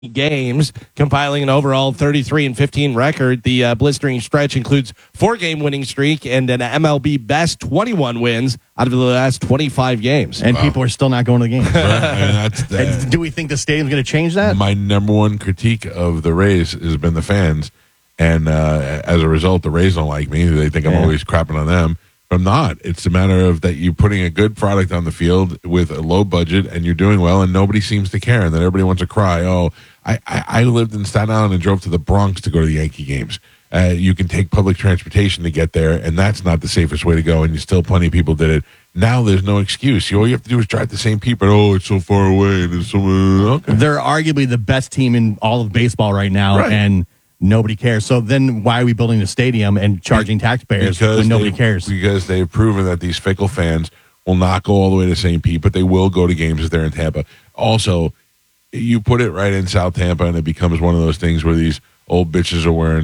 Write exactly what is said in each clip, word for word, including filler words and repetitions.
games, compiling an overall thirty-three and fifteen record. The uh, blistering stretch includes four-game winning streak and an M L B best twenty-one wins out of the last twenty-five games. And wow. people are still not going to the games. Right. And that's the, and do we think the stadium's going to change that? My number one critique of the Rays has been the fans. And uh, as a result, the Rays don't like me. They think I'm yeah. always crapping on them. But I'm not. It's a matter of that you're putting a good product on the field with a low budget, and you're doing well, and nobody seems to care. And then everybody wants to cry, oh, I, I, I lived in Staten Island and drove to the Bronx to go to the Yankee games. Uh, you can take public transportation to get there, and that's not the safest way to go, and you still plenty of people did it. Now there's no excuse. You, all you have to do is drive the same people. Oh, it's so far away. And it's so, uh, okay. They're arguably the best team in all of baseball right now, right. and nobody cares. So then why are we building a stadium and charging taxpayers because when nobody they, cares? Because they've proven that these fickle fans will not go all the way to Saint Pete, but they will go to games if they're in Tampa. Also, you put it right in South Tampa, and it becomes one of those things where these old bitches are wearing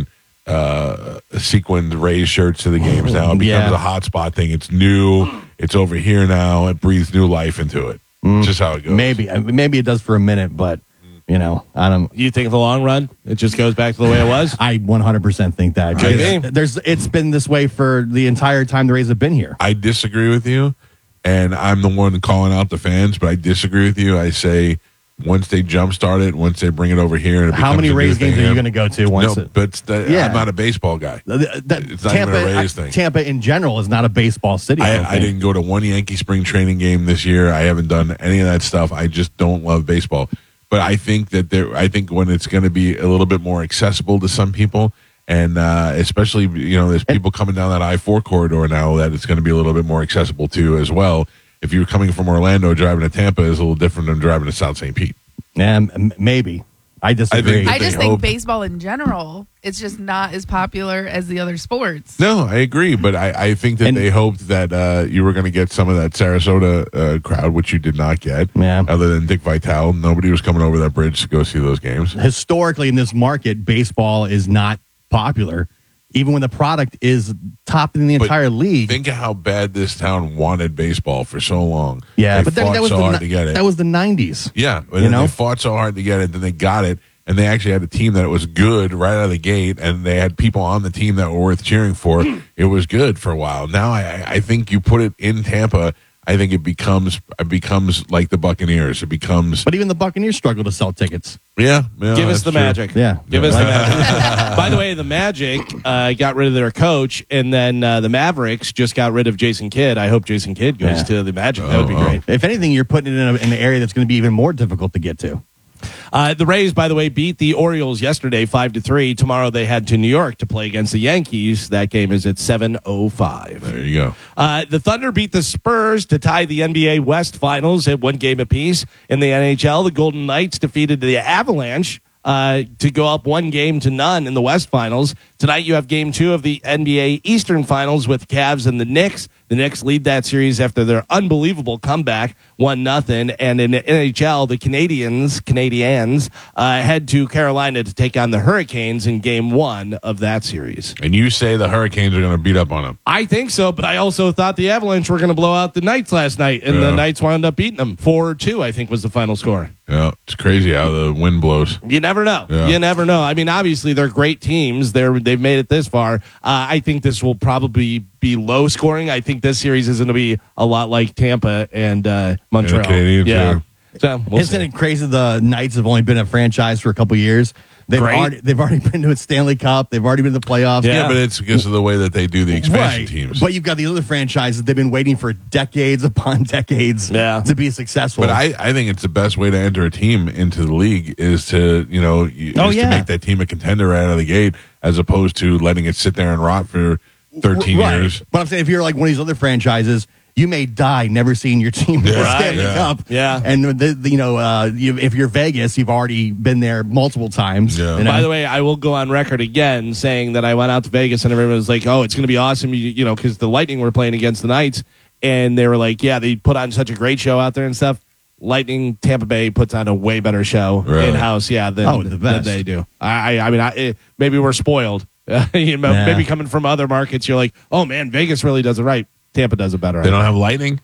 uh, sequined Rays shirts to the games now. It becomes Yeah. a hot spot thing. It's new. It's over here now. It breathes new life into it. Mm. Just how it goes. Maybe. Maybe it does for a minute, but... You know, I don't. You think in the long run, it just goes back to the way it was? I one hundred percent think that. Maybe. There's, it's been this way for the entire time the Rays have been here. I disagree with you, and I'm the one calling out the fans, but I disagree with you. I say once they jumpstart it, once they bring it over here, and it how many a Rays new games thing, are you going to go to? Once no, it, but the, yeah. I'm not a baseball guy. The, the, it's not Tampa, even a Rays I, thing. Tampa in general is not a baseball city. I, I, I didn't go to one Yankee spring training game this year. I haven't done any of that stuff. I just don't love baseball. But I think that there, I think when it's going to be a little bit more accessible to some people, and uh, especially, you know, there's people coming down that I four corridor now that it's going to be a little bit more accessible to as well. If you're coming from Orlando, driving to Tampa is a little different than driving to South Saint Pete. Um, maybe. I disagree. I, think I just think hope. baseball in general, it's just not as popular as the other sports. No, I agree, but I, I think that And- they hoped that uh, you were going to get some of that Sarasota uh, crowd, which you did not get. Yeah. Other than Dick Vitale, nobody was coming over that bridge to go see those games. Historically, in this market, baseball is not popular, even when the product is top in the But entire league. Think of how bad this town wanted baseball for so long. Yeah, they but then fought that was so the hard ni- to get it. that was the nineties. Yeah, but You then know? they fought so hard to get it, then they got it, and they actually had a team that was good right out of the gate, and they had people on the team that were worth cheering for. It was good for a while. Now I, I think you put it in Tampa, I think it becomes it becomes like the Buccaneers. It becomes But even the Buccaneers struggle to sell tickets. yeah. yeah Give us that's the true. magic. Yeah. Give us the magic. By the way, the Magic uh, got rid of their coach, and then uh, the Mavericks just got rid of Jason Kidd. I hope Jason Kidd goes Yeah. to the Magic. That would be Oh, oh. great. If anything, you're putting it in, a, in an area that's going to be even more difficult to get to. Uh, the Rays, by the way, beat the Orioles yesterday five to three. Tomorrow they head to New York to play against the Yankees. That game is at seven oh five. There you go. Uh, the Thunder beat the Spurs to tie the N B A West Finals at one game apiece. In the N H L, the Golden Knights defeated the Avalanche uh, to go up one game to none in the West Finals. Tonight you have game two of the N B A Eastern Finals with Cavs and the Knicks. The Knicks lead that series after their unbelievable comeback, one nothing. And in the N H L, the Canadians, Canadians uh, head to Carolina to take on the Hurricanes in game one of that series. And you say the Hurricanes are going to beat up on them. I think so, but I also thought the Avalanche were going to blow out the Knights last night, and Yeah. the Knights wound up beating them. four two, I think, was the final score. Yeah, it's crazy how the wind blows. You never know. Yeah. You never know. I mean, obviously, they're great teams. They're, they've made it this far. Uh, I think this will probably be low scoring. I think this series is going to be a lot like Tampa and uh, Montreal. Yeah, the Canadians, yeah. yeah. So, we'll Isn't see. it crazy the Knights have only been a franchise for a couple years? They've Great. already they've already been to a Stanley Cup. They've already been to the playoffs. Yeah. Yeah, but it's because of the way that they do the expansion Right. teams. But you've got the other franchises. They've been waiting for decades upon decades Yeah. to be successful. But I, I think it's the best way to enter a team into the league is to, you know, you- Oh, is yeah. to make that team a contender right out of the gate as opposed to letting it sit there and rot for thirteen Right. years. But I'm saying if you're like one of these other franchises, you may die never seeing your team win Yeah. a Right. Stanley Yeah. Cup. Yeah. And the, the, you know, uh, you, if you're Vegas, you've already been there multiple times. Yeah. You know? By the way, I will go on record again saying that I went out to Vegas and everyone was like, oh, it's going to be awesome, you, you know, because the Lightning were playing against the Knights. And they were like, yeah, they put on such a great show out there and stuff. Lightning Tampa Bay puts on a way better show Really? in-house, yeah, than, Oh, the than best. they do. I, I mean, I, it, maybe we're spoiled. you know, Yeah. Maybe coming from other markets, you're like, oh, man, Vegas really does it right. Tampa does it better. They don't have lightning.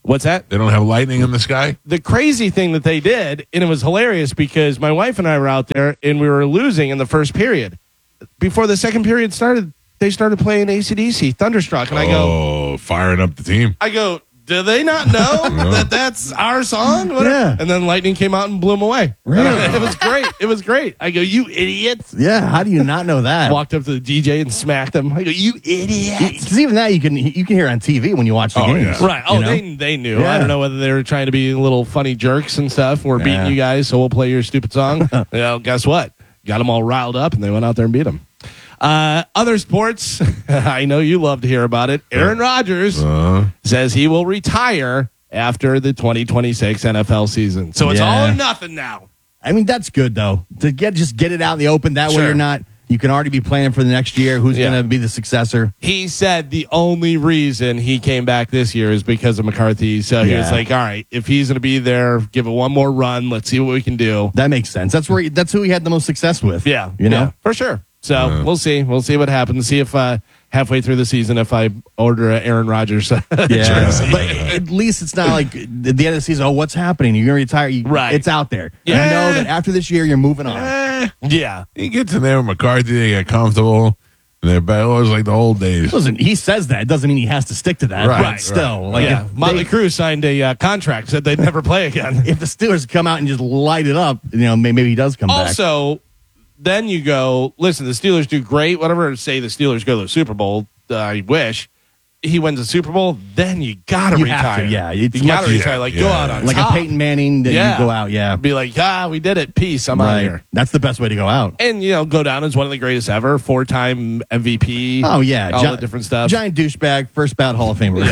What's that? They don't have lightning in the sky? The crazy thing that they did, and it was hilarious because my wife and I were out there and we were losing in the first period. Before the second period started, they started playing A C D C, Thunderstruck, and I go, Oh, firing up the team. I go, do they not know that that's our song? Whatever. Yeah. And then lightning came out and blew them away. Really? It was great. It was great. I go, you idiots. Yeah, how do you not know that? Walked up to the D J and smacked them. I go, you idiots. Because even that you can you can hear on T V when you watch the Oh, games. yeah. Right. Oh, you know? they they knew. Yeah. I don't know whether they were trying to be little funny jerks and stuff. We're beating Yeah. you guys, so we'll play your stupid song. Well, guess what? Got them all riled up, and they went out there and beat them. Uh, other sports, I know you love to hear about it. Aaron Rodgers Uh, says he will retire after the twenty twenty-six N F L season. So it's Yeah. all or nothing now. I mean, that's good though to get just get it out in the open. That Sure. way, you're not. You can already be planning for the next year. Who's Yeah. going to be the successor? He said the only reason he came back this year is because of McCarthy. So he was Yeah. like, all right, if he's going to be there, give it one more run. Let's see what we can do. That makes sense. That's where he, that's who he had the most success with. Yeah, you know. yeah, for sure. So Uh. we'll see. We'll see what happens. See if uh, halfway through the season, if I order a Aaron Rodgers. Yeah, jersey. but at least it's not like at the end of the season. Oh, what's happening? You're going to retire. You, Right. It's out there. Yeah. You know that after this year, you're moving on. eh, yeah. he gets in there with McCarthy, they get comfortable, and they're back. Oh, it's like the old days. Listen, he says that. It doesn't mean he has to stick to that. Right, But right. still, like yeah. if, Motley they- Crue signed a uh, contract, said they'd never play again. if the Steelers come out and just light it up, you know, maybe, maybe he does come back. Also, then you go, listen, the Steelers do great. Whatever, say the Steelers go to the Super Bowl, uh, I wish. He wins the Super Bowl, then you got to You have retire. to, yeah. It's you got to much- retire. Like, yeah, go yeah. out on like top. a Peyton Manning, that Yeah. you go out. Yeah, Be like, ah, we did it. Peace. I'm out of right. here. That's the best way to go out. And, you know, go down as one of the greatest ever, four-time M V P. Oh yeah, all Gi- the different stuff. Giant douchebag, first bout Hall of Famer.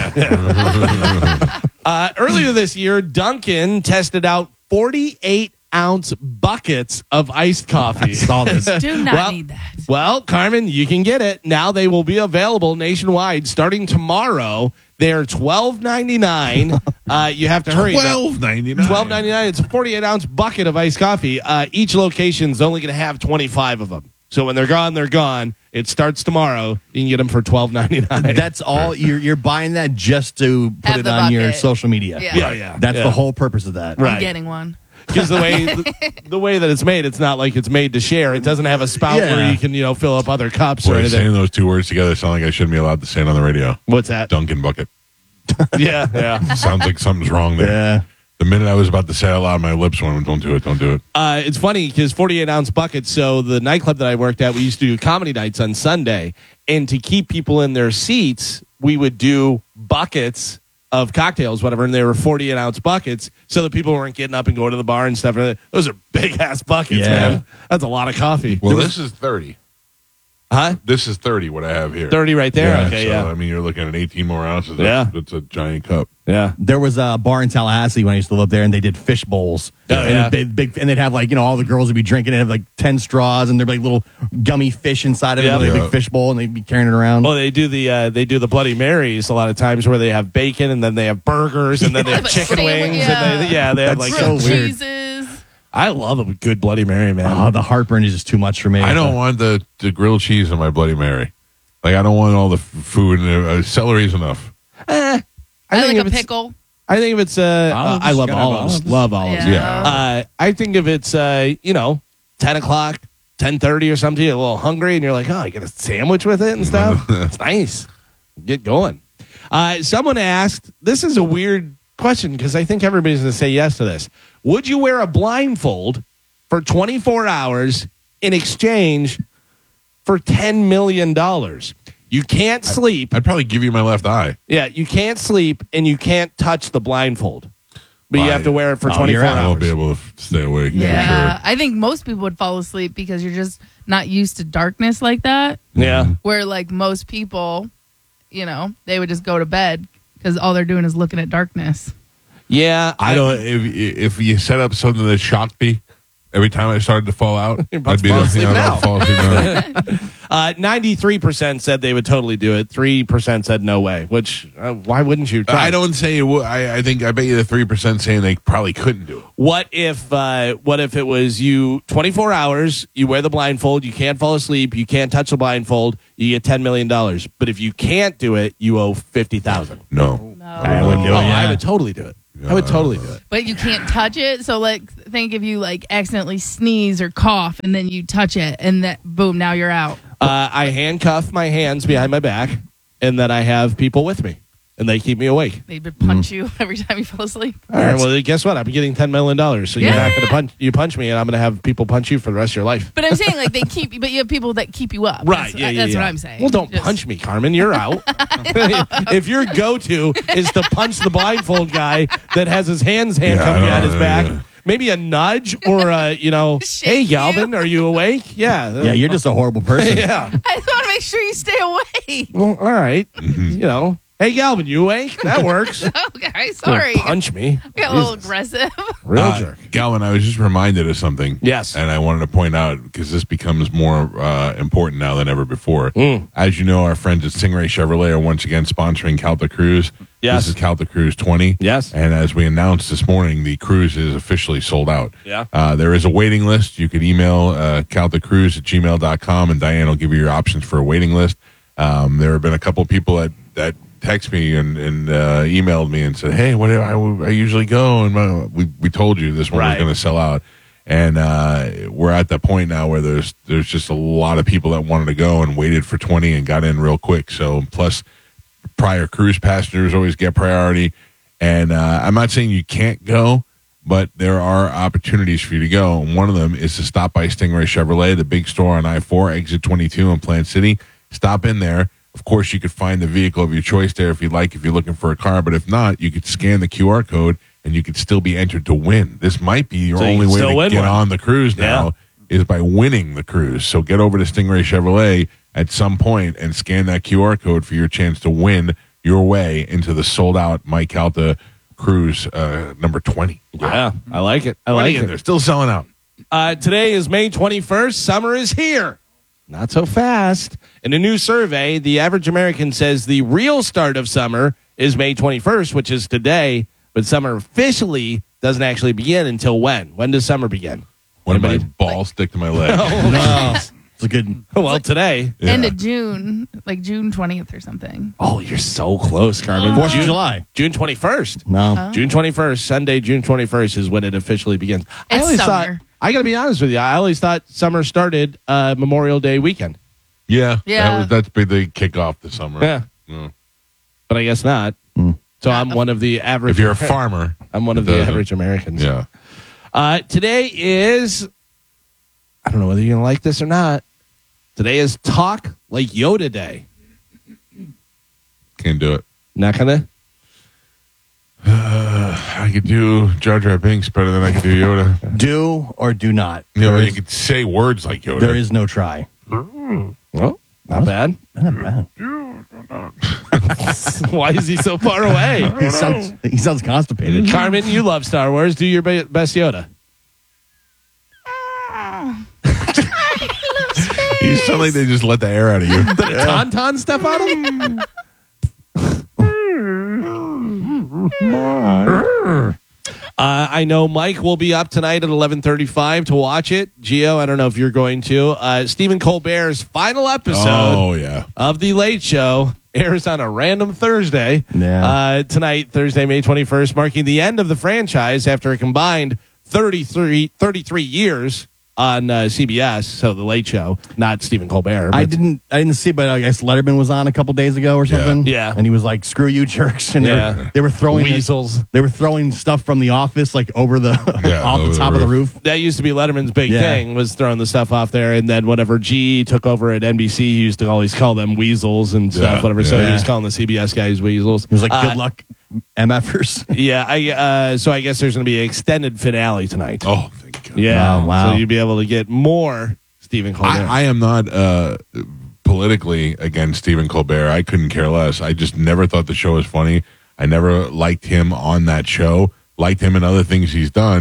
Uh, earlier this year, Dunkin' tested out forty-eight ounce buckets of iced coffee. I saw this. Do not Well- need that. Well, Carmen, you can get it. Now they will be available nationwide starting tomorrow. They're twelve ninety-nine. Uh, you have to hurry. Twelve ninety nine. twelve ninety-nine. It's a forty-eight ounce bucket of iced coffee. Uh, each location's only going to have twenty-five of them. So when they're gone, they're gone. It starts tomorrow. You can get them for twelve ninety-nine. That's all you're you're buying that just to put Have it the on your bucket. social media. Yeah. Yeah, yeah. That's yeah. the whole purpose of that. Right. I'm getting one. Because the way the, the way that it's made, it's not like it's made to share. It doesn't have a spout Yeah. where you can you know fill up other cups or Boy, anything. saying those two words together sound like I shouldn't be allowed to say it on the radio. What's that? Dunkin' bucket. Yeah, yeah. Sounds like something's wrong there. Yeah. The minute I was about to say it out loud, my lips went, don't do it, don't do it. Uh, it's funny because forty-eight ounce buckets. So the nightclub that I worked at, we used to do comedy nights on Sunday, and to keep people in their seats, we would do buckets of cocktails, whatever, and they were forty-eight ounce buckets, so that people weren't getting up and going to the bar and stuff. Those are big ass buckets, Yeah. man. That's a lot of coffee. Well, this is thirty. Huh? This is thirty, what I have here. thirty right there. Yeah, Okay, so, yeah, I mean, you're looking at eighteen more ounces. Yeah. That's, that's a giant cup. yeah. There was a bar in Tallahassee when I used to live there, and they did fish bowls. Oh, and yeah. they big, and they'd have like you know all the girls would be drinking and have like ten straws, and there'd be like little gummy fish inside of it, Yeah. like a Yeah. big fish bowl, and they'd be carrying it around. Well, they do the uh, they do the Bloody Marys a lot of times where they have bacon and then they have burgers and then they have Like chicken sandwich, wings yeah. and they, yeah they have That's like so Grilled weird. cheeses. I love a good Bloody Mary, man. Oh, the heartburn is just too much for me. I don't want the, the grilled cheese in my Bloody Mary. Like, I don't want all the f- food. And uh, celery's enough. Eh, I, think like if a it's- pickle. I think if it's uh, Olives? uh, I love Gotta have olives, olives. love olives. Yeah. Yeah. Uh, I think if it's uh, you know ten o'clock, ten thirty or something, you're a little hungry and you're like, oh, you get a sandwich with it and stuff. It's nice. Get going. Uh, someone asked. This is a weird question because I think everybody's going to say yes to this. Would you wear a blindfold for twenty-four hours in exchange for ten million dollars? You can't sleep. I'd probably give you my left eye. Yeah, you can't sleep and you can't touch the blindfold, but you Why? have to wear it for Oh, twenty-four you're out. I won't hours. be able to f- stay awake. Yeah. For sure. I think most people would fall asleep because you're just not used to darkness like that. Yeah, Where, like, most people, you know, they would just go to bed because all they're doing is looking at darkness. yeah. I don't. If if you set up something that shocked me, Every time I started to fall out, You're about I'd to be fall the asleep I'd now. fall asleep now. Uh, ninety-three percent said they would totally do it. three percent said no way, which, uh, why wouldn't you try? I don't say it would. I, I think I bet you the three percent saying they probably couldn't do it. What if uh, what if it was you twenty-four hours, you wear the blindfold, you can't fall asleep, you can't touch the blindfold, you get ten million dollars. But if you can't do it, you owe fifty thousand dollars. No. I wouldn't do Oh, it. Yeah. I would totally do it. I would totally do it. But you can't touch it. So, like, think if you like accidentally sneeze or cough, and then you touch it, and that boom, now you're out. Uh, I handcuff my hands behind my back, and then I have people with me, and they keep me awake. They would punch you every time you fall asleep. All right, well, guess what? I'm getting ten million dollars, so you're Yeah. not going to punch. You punch me, and I'm going to have people punch you for the rest of your life. But I'm saying like they keep, but you have people that keep you up. Right, That's, yeah, yeah, that's yeah. what I'm saying. Well, don't Just- punch me, Carmen. You're out. If your go-to is to punch the blindfold guy that has his hands handcuffed Yeah, I behind know, his back, yeah. maybe a nudge or a, you know, Shake hey, you. Galvin, are you awake? Yeah. Yeah, you're just a horrible person. yeah. I just want to make sure you stay awake. Well, all right. You know, hey, Galvin, you awake? That works. Okay, sorry. Punch me. Got a little Jesus. aggressive. Real Uh, jerk. Galvin, I was just reminded of something. Yes. And I wanted to point out because this becomes more uh, important now than ever before. Mm. As you know, our friends at Stingray Chevrolet are once again sponsoring Calta Cruise. Yes. This is Calta Cruise twenty. Yes. And as we announced this morning, the cruise is officially sold out. Yeah. Uh, there is a waiting list. You could email uh, caltacruise at gmail dot com, and Diane will give you your options for a waiting list. Um, there have been a couple of people that, that text me and, and uh, emailed me and said, hey, what do I, I usually go, and uh, we, we told you this one Right. was going to sell out. And uh, we're at the point now where there's there's just a lot of people that wanted to go and waited for twenty and got in real quick. So plus prior cruise passengers always get priority. And uh, I'm not saying you can't go, but there are opportunities for you to go. And one of them is to stop by Stingray Chevrolet, the big store on I four, exit twenty-two in Plant City. Stop in there. Of course, you could find the vehicle of your choice there if you'd like, if you're looking for a car. But if not, you could scan the Q R code and you could still be entered to win. This might be your So you only can way still to win get one. on the cruise now is by winning the cruise. So get over to Stingray Chevrolet at some point and scan that Q R code for your chance to win your way into the sold-out Mike Calta cruise uh, number twenty. Yeah, I like it. I twenty, like and it. they're still selling out. Uh, today is May twenty-first. Summer is here. Not so fast. In a new survey, the average American says the real start of summer is May twenty-first, which is today, but summer officially doesn't actually begin until when? When does summer begin? When my Anybody- balls stick to my leg. No, it's a good. Well, today. Yeah. End of June, like June twentieth or something. Oh, you're so close, Carmen. Fourth of June, July. June twenty-first. No. June twenty-first, Sunday, June twenty-first is when it officially begins. I It's always summer. thought, I got to be honest with you, I always thought summer started uh, Memorial Day weekend. Yeah, Yeah. That was, that's been the kickoff the summer. Yeah. Yeah. But I guess not. So I'm one of the average. If you're a farmer, I'm one of it the doesn't. average Americans. yeah. Uh, today is, I don't know whether you're going to like this or not. Today is Talk Like Yoda Day. Can't do it. Not going to? I could do Jar Jar Binks better than I could do Yoda. Do or do not. You know, There you is- could say words like Yoda. there is no try. Well, not bad. Not bad. Why is he so far away? He sounds, he sounds constipated. Carmen, you love Star Wars. Do your be- best Yoda. You sound like they just let the air out of you. Did a tauntaun step out of him? Uh, I know Mike will be up tonight at eleven thirty-five to watch it. Gio, I don't know if you're going to. Uh, Stephen Colbert's final episode Oh, yeah. of The Late Show airs on a random Thursday. Yeah. Uh, tonight, Thursday, May twenty-first, marking the end of the franchise after a combined thirty-three, thirty-three years on uh, C B S. So The Late Show, not Stephen Colbert. I but- didn't. I didn't see, but I guess Letterman was on a couple days ago or something. Yeah. and he was like, "Screw you, jerks!" And they, Yeah. were, they were throwing Weasels. They were throwing stuff from the office like over the Yeah, off over the the top of the roof. That used to be Letterman's big Yeah. thing, was throwing the stuff off there. And then whenever G took over at N B C, he used to always call them weasels and stuff, Yeah, whatever. So yeah. he was calling the C B S guys weasels. He was like, Uh, "Good luck, MFers." Yeah, I uh, so I guess there's going to be an extended finale tonight. Oh, thank God. Yeah, Wow, wow. So you'd be able to get more Stephen Colbert. I, I am not uh, politically against Stephen Colbert. I couldn't care less. I just never thought the show was funny. I never liked him on that show. Liked him in other things he's done.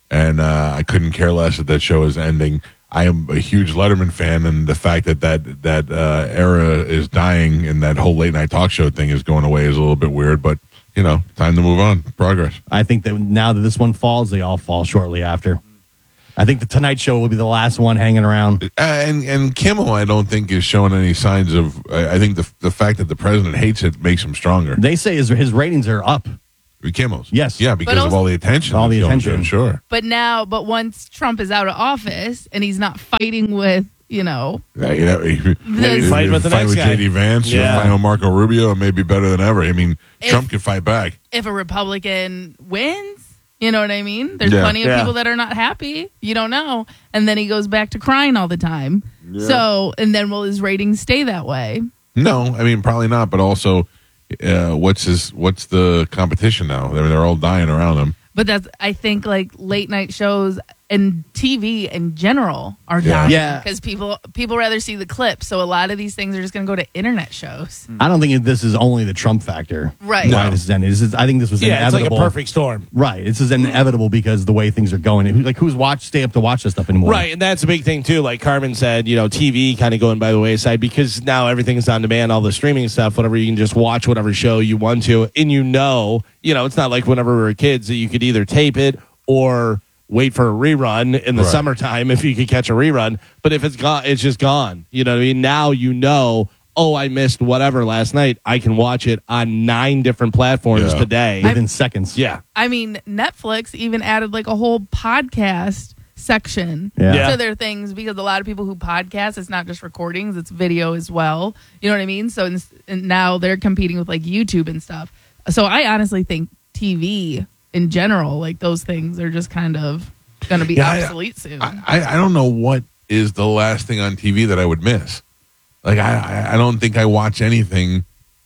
and uh, I couldn't care less that that show is ending. I am a huge Letterman fan, and the fact that that that uh, era is dying and that whole late night talk show thing is going away is a little bit weird. But you know, time to move on. Progress. I think that now that this one falls, they all fall shortly after. I think the Tonight Show will be the last one hanging around. Uh, and and Kimmel, I don't think is showing any signs of. I, I think the the fact that the president hates it makes him stronger. They say his his ratings are up. Kimmel's, yes, yeah, because also, of all the attention, all the attention, sure. But now, but once Trump is out of office and he's not fighting with, you know, Yeah, you know, he, Maybe he- fight he with the fight next with guy. J D Vance, Yeah. or fight with Marco Rubio, and maybe better than ever. I mean, If- Trump can fight back. if a Republican wins, you know what I mean? There's Yeah. plenty of Yeah. people that are not happy. You don't know. And then he goes back to crying all the time. So, and then will his ratings stay that way? No, I mean probably not. But also, uh, what's his? What's the competition now? I mean, they're all dying around him. But that's, I think, like late night shows and T V in general are Yeah. dying Yeah. because people people rather see the clips. So a lot of these things are just going to go to internet shows. I don't think this is only the Trump factor. Right. Why No. this is ending. This is, I think this was Yeah, it's like a inevitable. perfect storm. Right. This is inevitable because the way things are going. Who- Like who's watch stay up to watch this stuff anymore? Right, and that's a big thing too. Like Carmen said, you know, T V kind of going by the wayside because now everything's on demand, all the streaming stuff, whatever, you can just watch whatever show you want to, and you know, you know, it's not like whenever we were kids that you could either tape it or wait for a rerun in the Right. summertime if you could catch a rerun. But if it's gone, it's just gone. You know what I mean? Now you know, oh, I missed whatever last night. I can watch it on nine different platforms Yeah. today. Within seconds. yeah. I mean, Netflix even added like a whole podcast section Yeah. Yeah. to their things because a lot of people who podcast, it's not just recordings, it's video as well. You know what I mean? So ins- and now they're competing with like YouTube and stuff. So I honestly think T V in general, like those things are just kind of going to be Yeah, I- obsolete soon. I, I I don't know what is the last thing on T V that I would miss. Like I I- I don't think I watch anything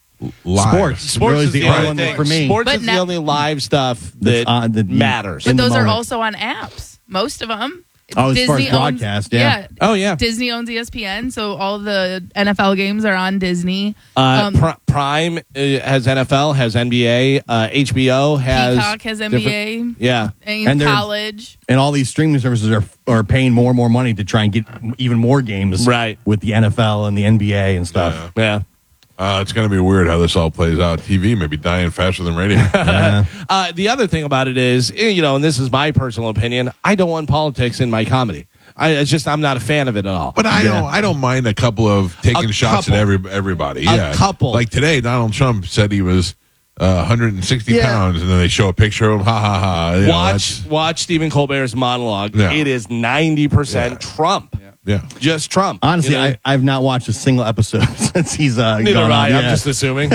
live. Sports. Sports really is the the only only one thing for me. Sports But is now- the only live stuff That's that on the- matters. but in the those are moment. also on apps, most of them. Oh, as far as owns- broadcast, yeah. Oh, yeah. Disney owns E S P N, so all the N F L games are on Disney. Uh, Um, Pri- Prime uh, has N F L, has N B A, uh, H B O has Peacock has N B A different- Yeah, and, And they're- college. And all these streaming services are are paying more and more money to try and get even more games Right. with the N F L and the N B A and stuff. yeah. Uh, it's going to be weird how this all plays out. T V may be dying faster than radio. Yeah. Uh, the other thing about it is, eh, you know, and this is my personal opinion, I don't want politics in my comedy. I it's just I'm not a fan of it at all. But I Yeah. don't. I don't mind a couple of taking A shots couple. at every everybody. A Yeah, couple. Like today, Donald Trump said he was uh, one hundred sixty Yeah. pounds, and then they show a picture of him. Ha ha ha. You know, watch that's- watch Stephen Colbert's monologue. Yeah. It is ninety percent Yeah. Trump. Yeah. Just Trump. Honestly, you know? I, I've not watched a single episode since he's uh, neither gone have I. on. I'm Yeah. just assuming. Uh,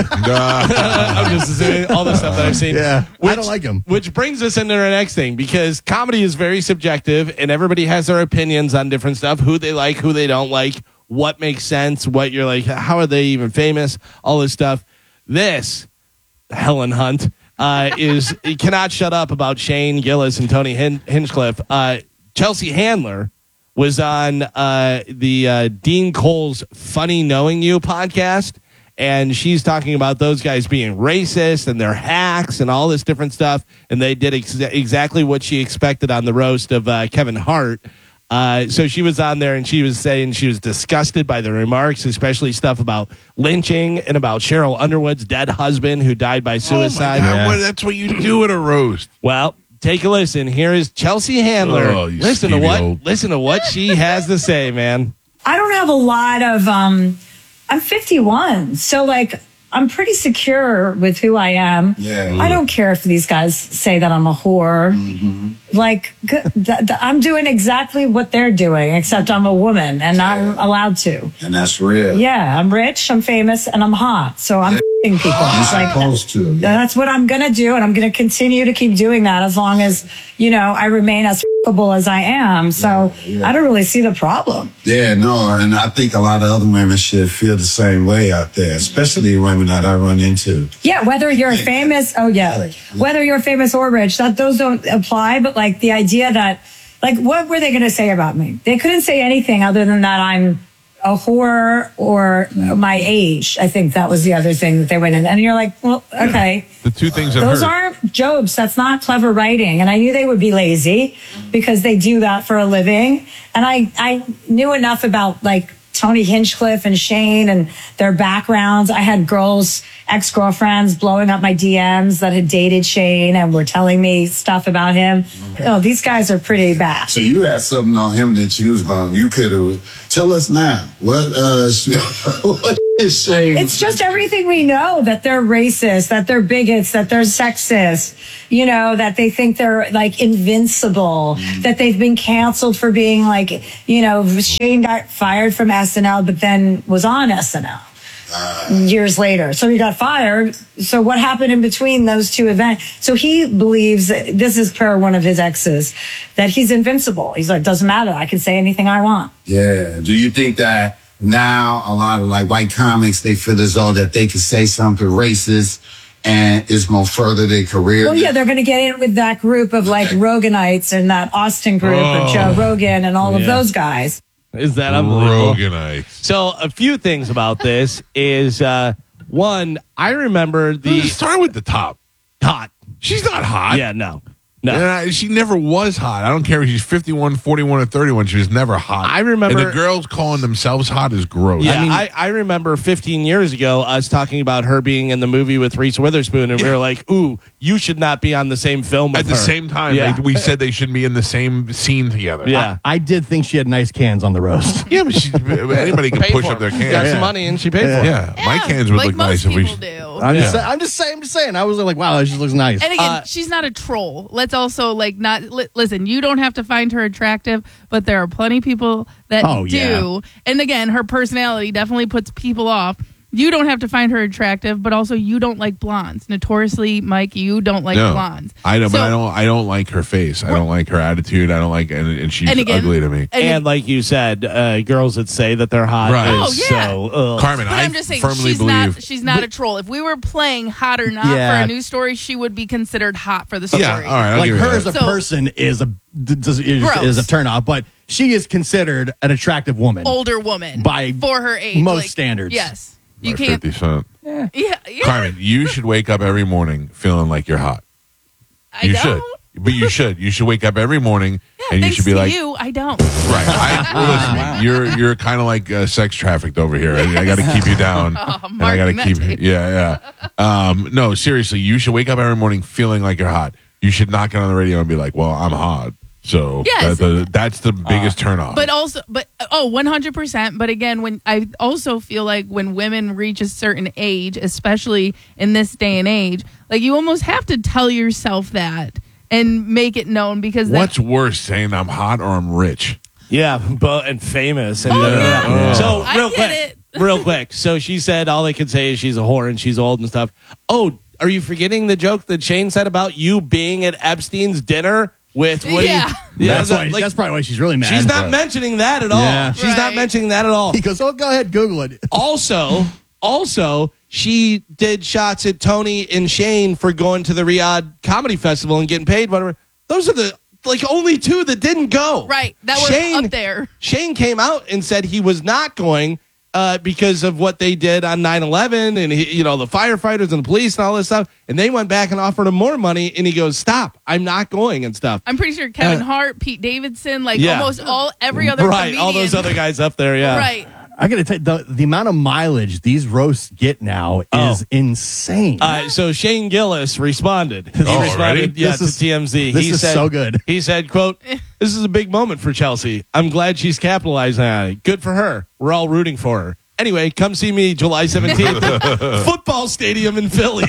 I'm just assuming all the stuff that I've seen. Yeah. I Which- don't like him. Which brings us into our next thing because comedy is very subjective and everybody has their opinions on different stuff, who they like, who they don't like, what makes sense, what you're like, how are they even famous, all this stuff. This, Helen Hunt, uh, is cannot shut up about Shane Gillis and Tony Hin- Hinchcliffe. Uh, Chelsea Handler was on uh, the uh, Dean Cole's Funny Knowing You podcast, and she's talking about those guys being racist and they're hacks and all this different stuff, and they did ex- exactly what she expected on the roast of uh, Kevin Hart. Uh, so she was on there and she was saying she was disgusted by the remarks, especially stuff about lynching and about Cheryl Underwood's dead husband who died by oh my suicide. God, Yeah. what- that's what you do at a roast. Well, take a listen. Here is Chelsea Handler. Oh, you listen to skeevy what old- listen to what she has to say, man. I don't have a lot of um I'm fifty-one. So like I'm pretty secure with who I am. Yeah. I don't care if these guys say that I'm a whore. Like g- th- th- I'm doing exactly what they're doing, except I'm a woman and I'm allowed to. And that's real. Yeah, I'm rich, I'm famous, and I'm hot. So I'm f***ing people. You're It's like, supposed to. that's what I'm going to do. And I'm going to continue to keep doing that as long as, you know, I remain as f***able as I am. So Yeah, yeah. I don't really see the problem. Yeah, no, and I think a lot of other women should feel the same way out there, especially women that I run into. Yeah, whether you're famous, oh yeah, whether you're famous or rich, that those don't apply. But like the idea that, like, what were they going to say about me? They couldn't say anything other than that I'm a whore or my age. I think that was the other thing that they went in. And you're like, well, okay. The two things that Those hurt. aren't jokes. That's not clever writing. And I knew they would be lazy because they do that for a living. And I, I knew enough about like Tony Hinchcliffe and Shane and their backgrounds. I had girls, ex-girlfriends blowing up my D Ms that had dated Shane and were telling me stuff about him. Oh, these guys are pretty bad. So you had something on him that you was on. You could have. Tell us now. What, uh, what is Shane? It's just everything we know, that they're racist, that they're bigots, that they're sexist, you know, that they think they're like invincible, mm. that they've been canceled for being like, you know, Shane got fired from S N L, but then was on S N L. Uh, years later. So he got fired. So what happened in between those two events? So he believes, this is per one of his exes, that he's invincible. He's like, doesn't matter. I can say anything I want. Yeah. Do you think that now a lot of like white comics, they feel as though that they can say something racist and it's more further their career? Well, yeah, they're going to get in with that group of like Roganites and that Austin group Oh. of Joe Rogan and all of Yeah. those guys. Is that unbelievable? Roganites. So a few things about this is uh, one, I remember the Let's start with the top. hot. She's not hot. Yeah, no, no. And I, she never was hot. I don't care if she's fifty-one, forty-one, or thirty-one. She was never hot. I remember- And the girls calling themselves hot is gross. Yeah, I mean, I, I remember fifteen years ago us talking about her being in the movie with Reese Witherspoon, and we were like, "Ooh, you should not be on the same film with at the her." same time, Yeah. like, we said they shouldn't be in the same scene together. Yeah. I did think she had nice cans on the roast. Yeah, but she, anybody can Paid push for up their it. cans. Got yeah. some money, and she paid for it. Yeah. my Yeah, cans would like look most nice if we. people do. I'm just, Yeah. saying, I'm just saying, I'm just saying. I was like, wow, that just looks nice. And again, Uh, she's not a troll. Let's also like not li- listen. You don't have to find her attractive, but there are plenty of people that Oh, do. yeah. And again, her personality definitely puts people off. You don't have to find her attractive, but also you don't like blondes. Notoriously, Mike, you don't like No, blondes. I know, but So- I don't. I don't like her face. I don't like her attitude. I don't like, and, and she's And again- ugly to me. And, And like you said, uh, girls that say that they're hot Right. is Oh, yeah. so. Ugh. Carmen, but I I'm just saying firmly she's believe. not she's not a troll. If we were playing hot or not Yeah. for a news story, she would be considered hot for the story. yeah, all right. I'll like give you her that. as a So- person is a d- does- is, Gross. is a turnoff, but she is considered an attractive woman. Older woman By for her age, most like, standards. Yes, you By can't. fifty Cent. Yeah, yeah. Carmen, you should wake up every morning feeling like you're hot. I You don't. should, but you should. You should wake up every morning Yeah, and you thanks should be to like, you, I don't. right. I, well, listen, you're you're kind of like uh, sex trafficked over here. I, I got to keep you down. Oh, and I got to Martin, keep. that tape. Yeah, yeah. Um, no, seriously, you should wake up every morning feeling like you're hot. You should not get on the radio and be like, "Well, I'm hot." So Yes. that- the- that's the biggest turnoff. But also, but oh, one hundred percent. But again, when I also feel like when women reach a certain age, especially in this day and age, like you almost have to tell yourself that and make it known because that, what's worse, saying I'm hot or I'm rich? Yeah, but and famous. And Oh, da, da, da. yeah. So I real get quick, it. real quick. So she said all they could say is she's a whore and she's old and stuff. Oh, are you forgetting the joke that Shane said about you being at Epstein's dinner with Woody? Yeah. that's, that- why, like, that's probably why she's really mad. she's not Right. mentioning that at all. Yeah. She's not Right. mentioning that at all. He goes, oh, go ahead, Google it. Also, also, she did shots at Tony and Shane for going to the Riyadh Comedy Festival and getting paid. Whatever. Those are the like only two that didn't go. right that were Shane, up there. Shane came out and said he was not going uh, because of what they did on nine eleven and he, you know the firefighters and the police and all this stuff. And they went back and offered him more money, and he goes, "Stop! I'm not going," and stuff. I'm pretty sure Kevin Uh, Hart, Pete Davidson, like yeah. almost all every other right, comedian. all those other guys up there. Yeah, Right. I got to tell you, the, the amount of mileage these roasts get now Oh. is insane. Uh, so Shane Gillis responded. He Oh, responded, already? yeah, This to is- T M Z. this he is said, so good. He said, "quote This is a big moment for Chelsea. I'm glad she's capitalizing on it. Good for her. We're all rooting for her. Anyway, come see me July seventeenth, football stadium in Philly."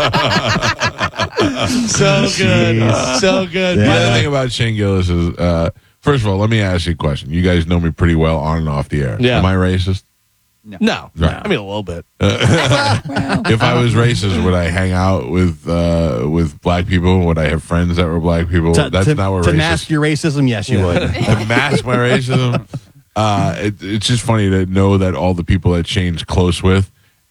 So good, so good. The By the other way, thing about Shane Gillis is, uh, first of all, let me ask you a question. You guys know me pretty well on and off the air. Yeah. Am I racist? no, Right. I mean a little bit. If I was racist, would I hang out with uh, with black people? Would I have friends that were black people? to, That's to, not what to racist. mask your racism, yes, you would. To mask my racism. Uh, it, it's just funny to know that all the people that Shane's close with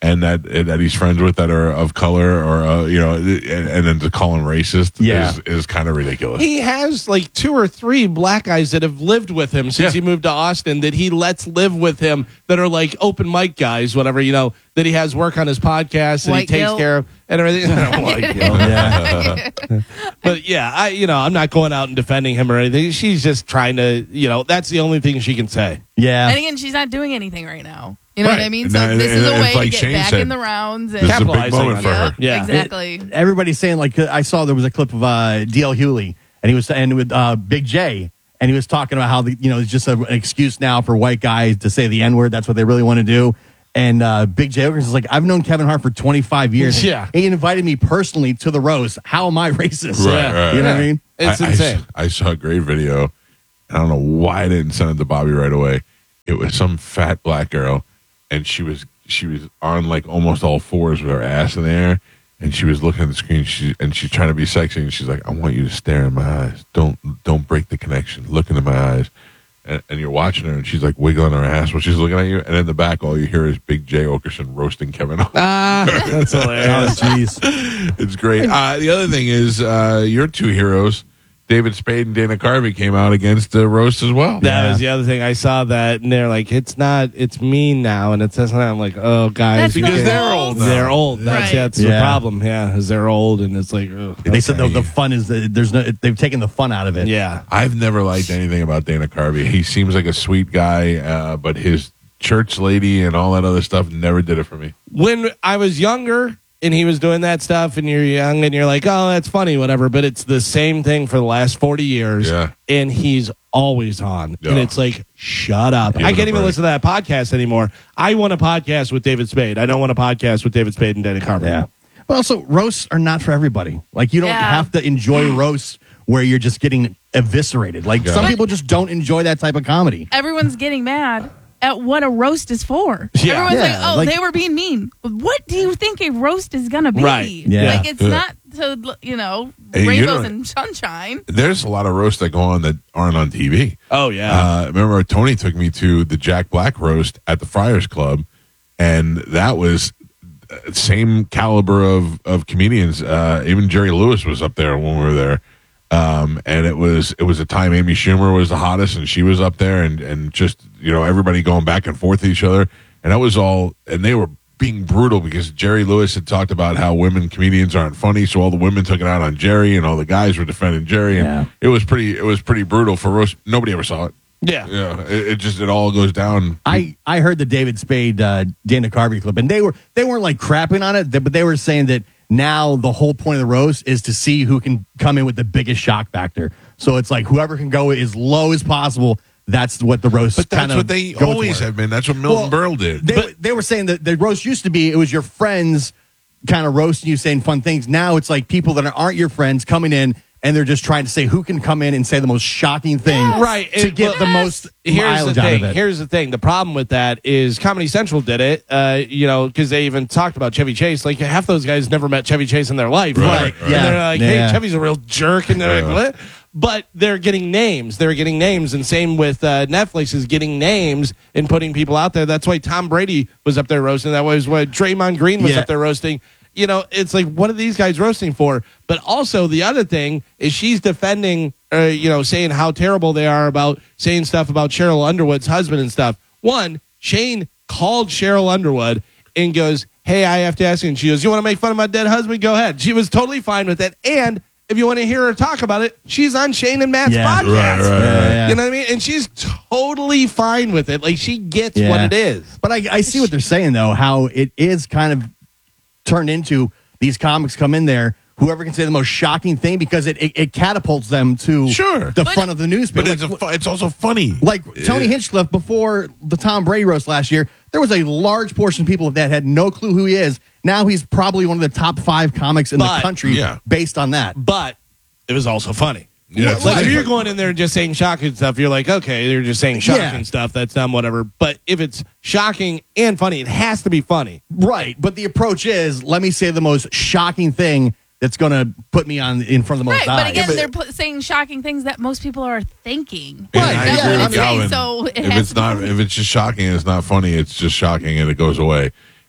and that that he's friends with that are of color, or uh, you know, and, and then to call him racist Yeah. is, is kind of ridiculous. He has like two or three black guys that have lived with him since Yeah. he moved to Austin that he lets live with him that are like open mic guys, whatever, you know, that he has work on his podcast and he White takes guilt. care of and everything. White guilt. Yeah. But yeah, I you know, I'm not going out and defending him or anything. She's just trying to, you know, that's the only thing she can say. Yeah. And again, she's not doing anything right now. You know Right. what I mean? And So that- this and is a it's way like to get Shane back said, in the rounds. And This is a big Capitalizing moment on for it. her. Yeah. exactly. Everybody's saying, like, I saw there was a clip of uh, D L Hewley, and he was and with uh, Big J, and he was talking about how the, you know it's just a, an excuse now for white guys to say the N word. That's what they really want to do. And uh, Big J Okerson is like, I've known Kevin Hart for twenty-five years. Yeah. He invited me personally to the roast. How am I racist? Right, right, You know right. what I mean? It's I, I insane. s- I, saw a great video. I don't know why I didn't send it to Bobby right away. It was some fat black girl, and she was she was on like almost all fours with her ass in the air, and she was looking at the screen. She and she's trying to be sexy, and she's like, "I want you to stare in my eyes. Don't don't break the connection. Look into my eyes." And, and you're watching her, and she's like wiggling her ass while she's looking at you. And in the back, all you hear is Big J Okerson roasting Kevin Hart. Ah, that's Oh, hilarious. jeez. It's great. Uh, the other thing is, uh, your two heroes, David Spade and Dana Carvey, came out against the roast as well. That Yeah. was the other thing. I saw that, and they're like, "It's not. It's mean now," and it says, "I'm like, oh, guys, That's because the they're rules. old now. They're old. That's Right. that's Yeah. the problem. Yeah, is they're old, and it's like, ugh, They said the, Okay. the fun is that there's no. They've taken the fun out of it. yeah. I've never liked anything about Dana Carvey. He seems like a sweet guy, uh, but his church lady and all that other stuff never did it for me. When I was younger and he was doing that stuff, and you're young, and you're like, oh, that's funny, whatever. But it's the same thing for the last forty years, Yeah. and he's always on, Yeah. and it's like, shut up. Give I it can't a even break. listen to that podcast anymore. I want a podcast with David Spade. I don't want a podcast with David Spade and Dana Carvey. Yeah. But also, roasts are not for everybody. Like, you don't Yeah. have to enjoy roasts where you're just getting eviscerated. Like, Yeah. some But- people just don't enjoy that type of comedy. Everyone's getting mad at what a roast is for. Yeah. Everyone's like, Yeah, oh, like- they were being mean. What do you think a roast is going to be? Right. Yeah. Like, it's Yeah. not to, you know, Hey, you rainbows know- and sunshine. There's a lot of roasts that go on that aren't on T V. Oh, yeah. Uh, remember, Tony took me to the Jack Black roast at the Friars Club, and that was uh, same caliber of of comedians. Uh, even Jerry Lewis was up there when we were there, um, and it was it was a time Amy Schumer was the hottest, and she was up there, and and just you know everybody going back and forth with each other, and that was all, and they were being brutal because Jerry Lewis had talked about how women comedians aren't funny, so all the women took it out on Jerry, and all the guys were defending Jerry, and Yeah. it was pretty it was pretty brutal for roast. Nobody ever saw it. yeah. Yeah, it, it just it all goes down. I, I heard the David Spade uh, Dana Carvey clip, and they were they weren't like crapping on it, but they were saying that now the whole point of the roast is to see who can come in with the biggest shock factor. So it's like whoever can go as low as possible. That's what the roast. But that's kind of what they go always for. have been. That's what Milton Well, Berle did. They, they were saying that the roast used to be it was your friends kind of roasting you, saying fun things. Now it's like people that aren't your friends coming in and they're just trying to say who can come in and say the most shocking thing, Right. to It- get the well, most Here's the mileage out thing. of it. Here's the thing. The problem with that is Comedy Central did it, uh, you know, because they even talked about Chevy Chase. Like half those guys never met Chevy Chase in their life. Right, Like, right. And Yeah. they're like, Yeah. hey, Chevy's a real jerk. And they're Yeah. like, what? But they're getting names. They're getting names. And same with uh, Netflix is getting names and putting people out there. That's why Tom Brady was up there roasting. That was why Draymond Green was Yeah. up there roasting. You know, it's like, what are these guys roasting for? But also, the other thing is she's defending, uh, you know, saying how terrible they are about saying stuff about Cheryl Underwood's husband and stuff. One, Shane called Cheryl Underwood and goes, hey, I have to ask you. And she goes, you want to make fun of my dead husband? Go ahead. She was totally fine with it. And if you want to hear her talk about it, she's on Shane and Matt's Yeah. podcast. Right, right, Yeah, right. yeah. You know what I mean? And she's totally fine with it. Like, she gets Yeah. what it is. But I, I see what they're saying, though, how it is kind of turned into these comics come in there, whoever can say the most shocking thing, because it, it, it catapults them to Sure. the But- front of the newspaper. But it's, a, fu- it's also funny. like Tony Hinchcliffe before the Tom Brady roast last year, there was a large portion of people that had no clue who he is. Now he's probably one of the top five comics in But- the country Yeah. based on that. But it was also funny. Yeah, Like right. if you're going in there and just saying shocking stuff, you're like, okay, they're just saying shocking Yeah. stuff. That's not whatever. But if it's shocking and funny, it has to be funny. Right. But the approach is, let me say the most shocking thing that's going to put me on in front of the most Right, but eyes. again, but- they're put, saying shocking things that most people are thinking. And Right, I yeah, agree I with mean- Calvin. So it if has it's to be not, funny. if it's just shocking, and it's not funny. It's just shocking, and it goes away.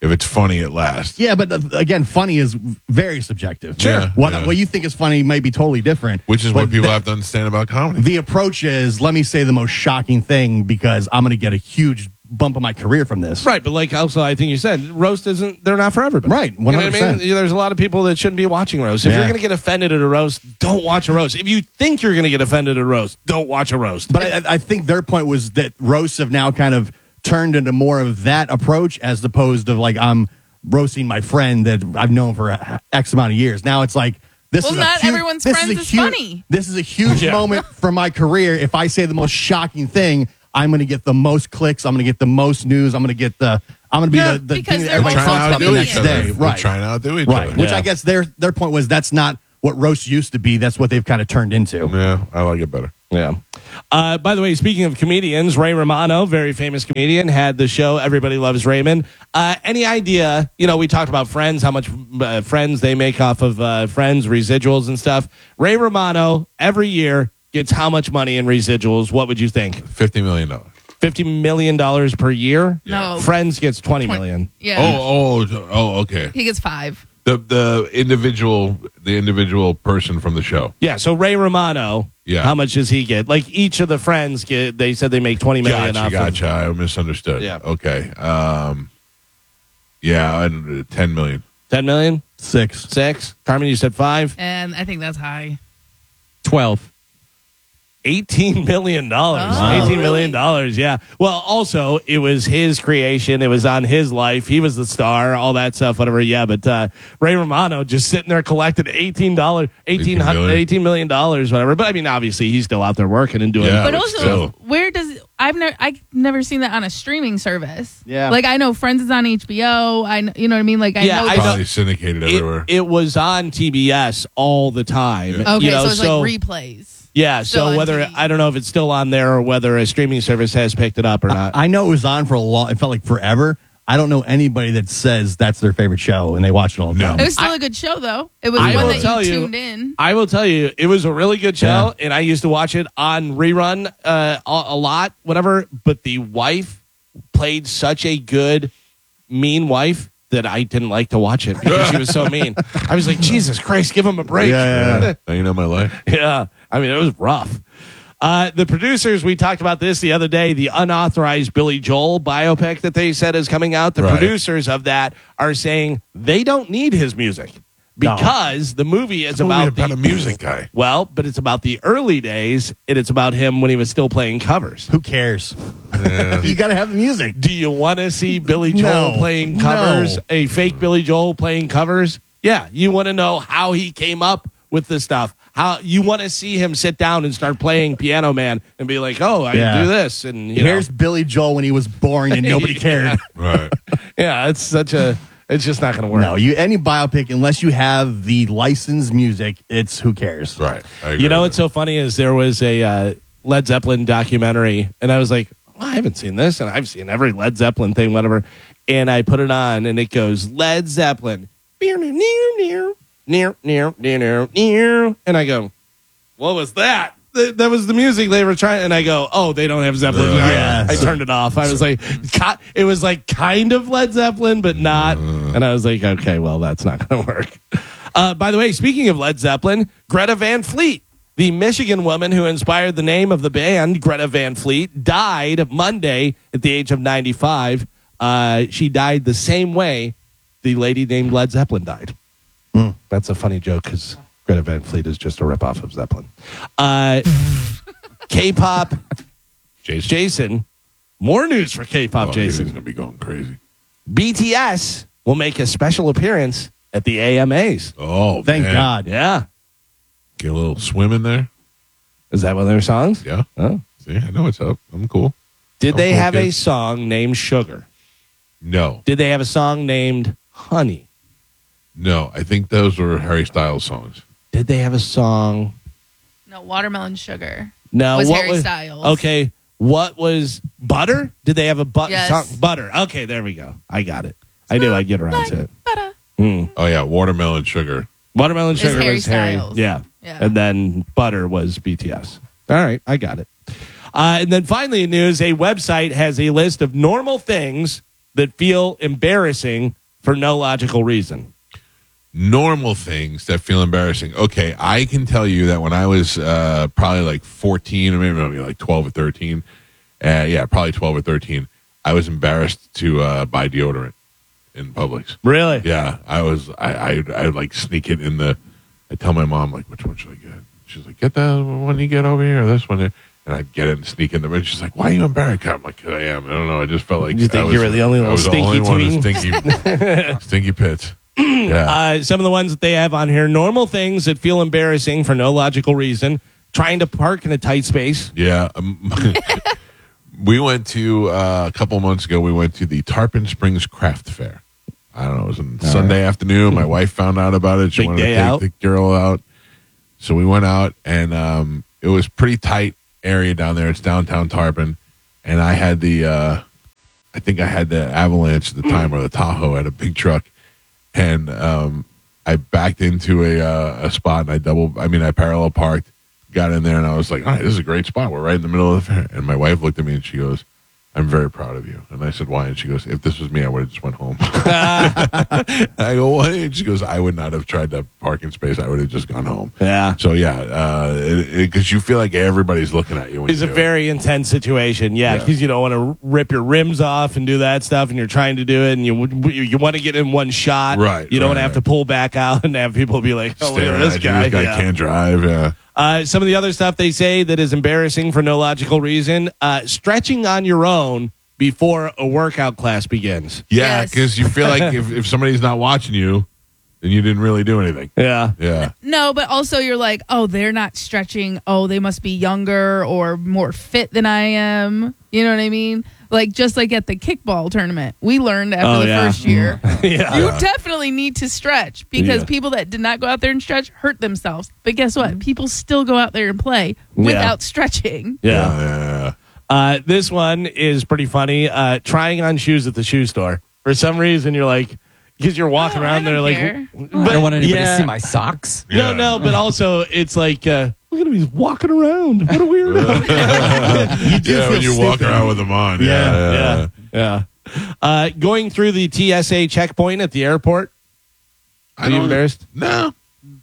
if it's funny, it lasts. Yeah, but uh, again, funny is very subjective. Sure. Yeah, What yeah. what you think is funny may be totally different. Which is but what people the, have to understand about comedy. The approach is, let me say the most shocking thing because I'm going to get a huge bump in my career from this. Right, but like also, I think you said roast isn't. They're not for everybody. Right, You know what I one hundred percent. mean? There's a lot of people that shouldn't be watching roast. If Yeah. you're going to get offended at a roast, don't watch a roast. If you think you're going to get offended at a roast, don't watch a roast. But I, I think their point was that roasts have now kind of turned into more of that approach as opposed to like I'm roasting my friend that I've known for X amount of years. Now it's like this Well, is not a huge, everyone's this friends is, a is huge, funny. This is a huge Yeah. moment for my career. If I say the most shocking thing, I'm going to get the most clicks. I'm going to get the most news. I'm going to get the. I'm going to be Yeah, the, the because thing that they're everybody all trying talks to about the outdo next each other. day. We're Right. trying to outdo each Right. other. Which Yeah. I guess their their point was that's not what roast used to be. That's what they've kind of turned into. Yeah, I like it better. Yeah. Uh, by the way, speaking of comedians, Ray Romano, very famous comedian, had the show Everybody Loves Raymond. Uh, any idea? You know, we talked about Friends, how much uh, Friends they make off of uh, Friends residuals and stuff. Ray Romano every year gets how much money in residuals? What would you think? Fifty million dollars. Fifty million dollars per year. No. Friends gets twenty million. Yeah. Oh, oh, oh, okay. He gets five. The the individual the individual person from the show. Yeah. So Ray Romano. Yeah. How much does he get? Like each of the Friends get. They said they make twenty million. Gotcha, off gotcha. Of, I misunderstood. Yeah. Okay. Um. Yeah, and uh, ten million. Ten million. Six. Six. Carmen, you said five. And I think that's high. Twelve. Eighteen million dollars. Oh, Eighteen million really? dollars. Yeah. Well, also it was his creation. It was on his life. He was the star. All that stuff. Whatever. Yeah. But uh, Ray Romano just sitting there collected eighteen dollars, eighteen hundred, eighteen million dollars, whatever. But I mean, obviously, he's still out there working and doing. Yeah. But but also, still. where does I've never I've never seen that on a streaming service. Yeah. Like I know Friends is on H B O. I kn- you know what I mean. Like I Yeah, know. I that- Probably syndicated everywhere. It, it was on T B S all the time. Yeah. okay, You know, so it's like replays. yeah. still So on whether T V. I don't know if it's still on there or whether a streaming service has picked it up or not. I know it was on for a long. It felt like forever. I don't know anybody that says that's their favorite show and they watch it all the No. time. It was still a good show though. It was I one will that tell you you- tuned in. I will tell you, it was a really good show, Yeah. and I used to watch it on rerun uh, a, a lot, whatever. But the wife played such a good, mean wife that I didn't like to watch it because she was so mean. I was like, Jesus Christ, give him a break. Yeah, yeah, Now you know my life. Yeah. I mean, it was rough. Uh, the producers, we talked about this the other day, the unauthorized Billy Joel biopic that they said is coming out. The Right. producers of that are saying they don't need his music because the movie is It's about, about, about the a music guy. Well, but it's about the early days, and it's about him when he was still playing covers. Who cares? You got to have the music. Do you want to see Billy Joel No. playing covers? No. A fake Billy Joel playing covers? Yeah, you want to know how he came up with this stuff. How you want to see him sit down and start playing Piano Man and be like, "Oh, I Yeah. do this," and you Here's know, Billy Joel when he was boring and nobody cared. Right. yeah, it's such a, it's just not going to work. No, you any biopic unless you have the licensed music, it's who cares. Right. I agree You know with what's so funny is there was a uh, Led Zeppelin documentary, and I was like, well, I haven't seen this, and I've seen every Led Zeppelin thing, whatever. And I put it on, and it goes Led Zeppelin, near, near, near, near, near, near, near, and I go, what was that? Th- That was the music they were trying, and I go, oh, they don't have Zeppelin. Uh, I- yes. I turned it off. I was like, ki- it was like kind of Led Zeppelin, but not. And I was like, okay, well, that's not going to work. Uh, by the way, speaking of Led Zeppelin, Greta Van Fleet, the Michigan woman who inspired the name of the band, Greta Van Fleet, died Monday at the age of ninety-five. Uh, she died the same way the lady named Led Zeppelin died. That's a funny joke because Greta Van Fleet is just a ripoff of Zeppelin. Uh, K-pop Jason. Jason, more news for K-pop Oh, he's Jason. going to be going crazy. B T S will make a special appearance at the A M As. Oh, Thank man. God. Yeah. Get a little swim in there. Is that one of their songs? Yeah. Oh. See, I know what's up. I'm cool. Did Oh, they cool have a kids. song named Sugar? No. Did they have a song named Honey? No. I think those were Harry Styles songs. Did they have a song? No, Watermelon Sugar. No. Was what Harry was, Styles. Okay. What was Butter? Did they have a bu- Yes. song? Butter. Okay, there we go. I got it. I knew I'd get around to it. Butter. Hmm. Oh, yeah. Watermelon Sugar. Watermelon Sugar Harry was Harry. Styles. Yeah. Yeah. And then Butter was B T S. All right, I got it. Uh, and then finally in news, a website has a list of normal things that feel embarrassing for no logical reason. Normal things that feel embarrassing. Okay, I can tell you that when I was uh, probably like fourteen or maybe, maybe like twelve or thirteen, uh, yeah, probably twelve or thirteen, I was embarrassed to uh, buy deodorant in Publix. Really? Yeah, I was. I I I would like sneak it in the. I tell my mom like, which one should I get? She's like, get the one you get over here, or this one. Here. And I'd get it and sneak in the room. She's like, why are you embarrassed? I'm like, I am. I don't know. I just felt like You think I was, you were the only I little was the stinky only one with tween? stinky, stinky pits. Yeah. Uh, some of the ones that they have on here, normal things that feel embarrassing for no logical reason. Trying to park in a tight space. Yeah. Um, we went to, uh, a couple months ago, we went to the Tarpon Springs Craft Fair. I don't know. It was on Sunday afternoon. My wife found out about it. She Big wanted day to take out. the girl out. So we went out, and um, it was pretty tight area down there. It's downtown Tarpon. And I had the, uh, I think I had the Avalanche at the time, or the Tahoe. I had a big truck. And um, I backed into a uh, a spot, and I double, I mean, I parallel parked, got in there, and I was like, all right, this is a great spot. We're right in the middle of the fair. And my wife looked at me, and she goes, I'm very proud of you. And I said, why? And she goes, if this was me, I would have just went home. I go, why? And she goes, I would not have tried that parking space. I would have just gone home. Yeah. So, yeah, because you feel like everybody's looking at you. When It's you a do it. very intense situation, yeah, Yeah. because you don't want to rip your rims off and do that stuff, and you're trying to do it, and you you, you want to get in one shot. Right, You don't want right, to have right. to pull back out and have people be like, oh, look at Staring this at you, guy. This guy Yeah. can't drive. Yeah. Uh, some of the other stuff they say that is embarrassing for no logical reason, uh, stretching on your own before a workout class begins. Yeah, Yes. because you feel like if, if somebody's not watching you, then you didn't really do anything. Yeah. Yeah. No, but also you're like, oh, they're not stretching. Oh, they must be younger or more fit than I am. You know what I mean? Like, just like at the kickball tournament, we learned after Oh, the yeah. first year, Yeah. you definitely need to stretch because Yeah. people that did not go out there and stretch hurt themselves. But guess what? People still go out there and play without stretching. Yeah. Yeah, yeah, yeah. Uh, this one is pretty funny. Uh, trying on shoes at the shoe store. For some reason, you're like, because you're walking Oh, I around there don't like, care. but, I don't want anybody yeah. to see my socks. Yeah. No, no, but also it's like, uh, look at him, he's walking around. What a weirdo. You do Yeah, feel when you walk stupid. around with them on. Yeah. Yeah, yeah. yeah, yeah. Uh, going through the T S A checkpoint at the airport. I Are you don't- embarrassed? No.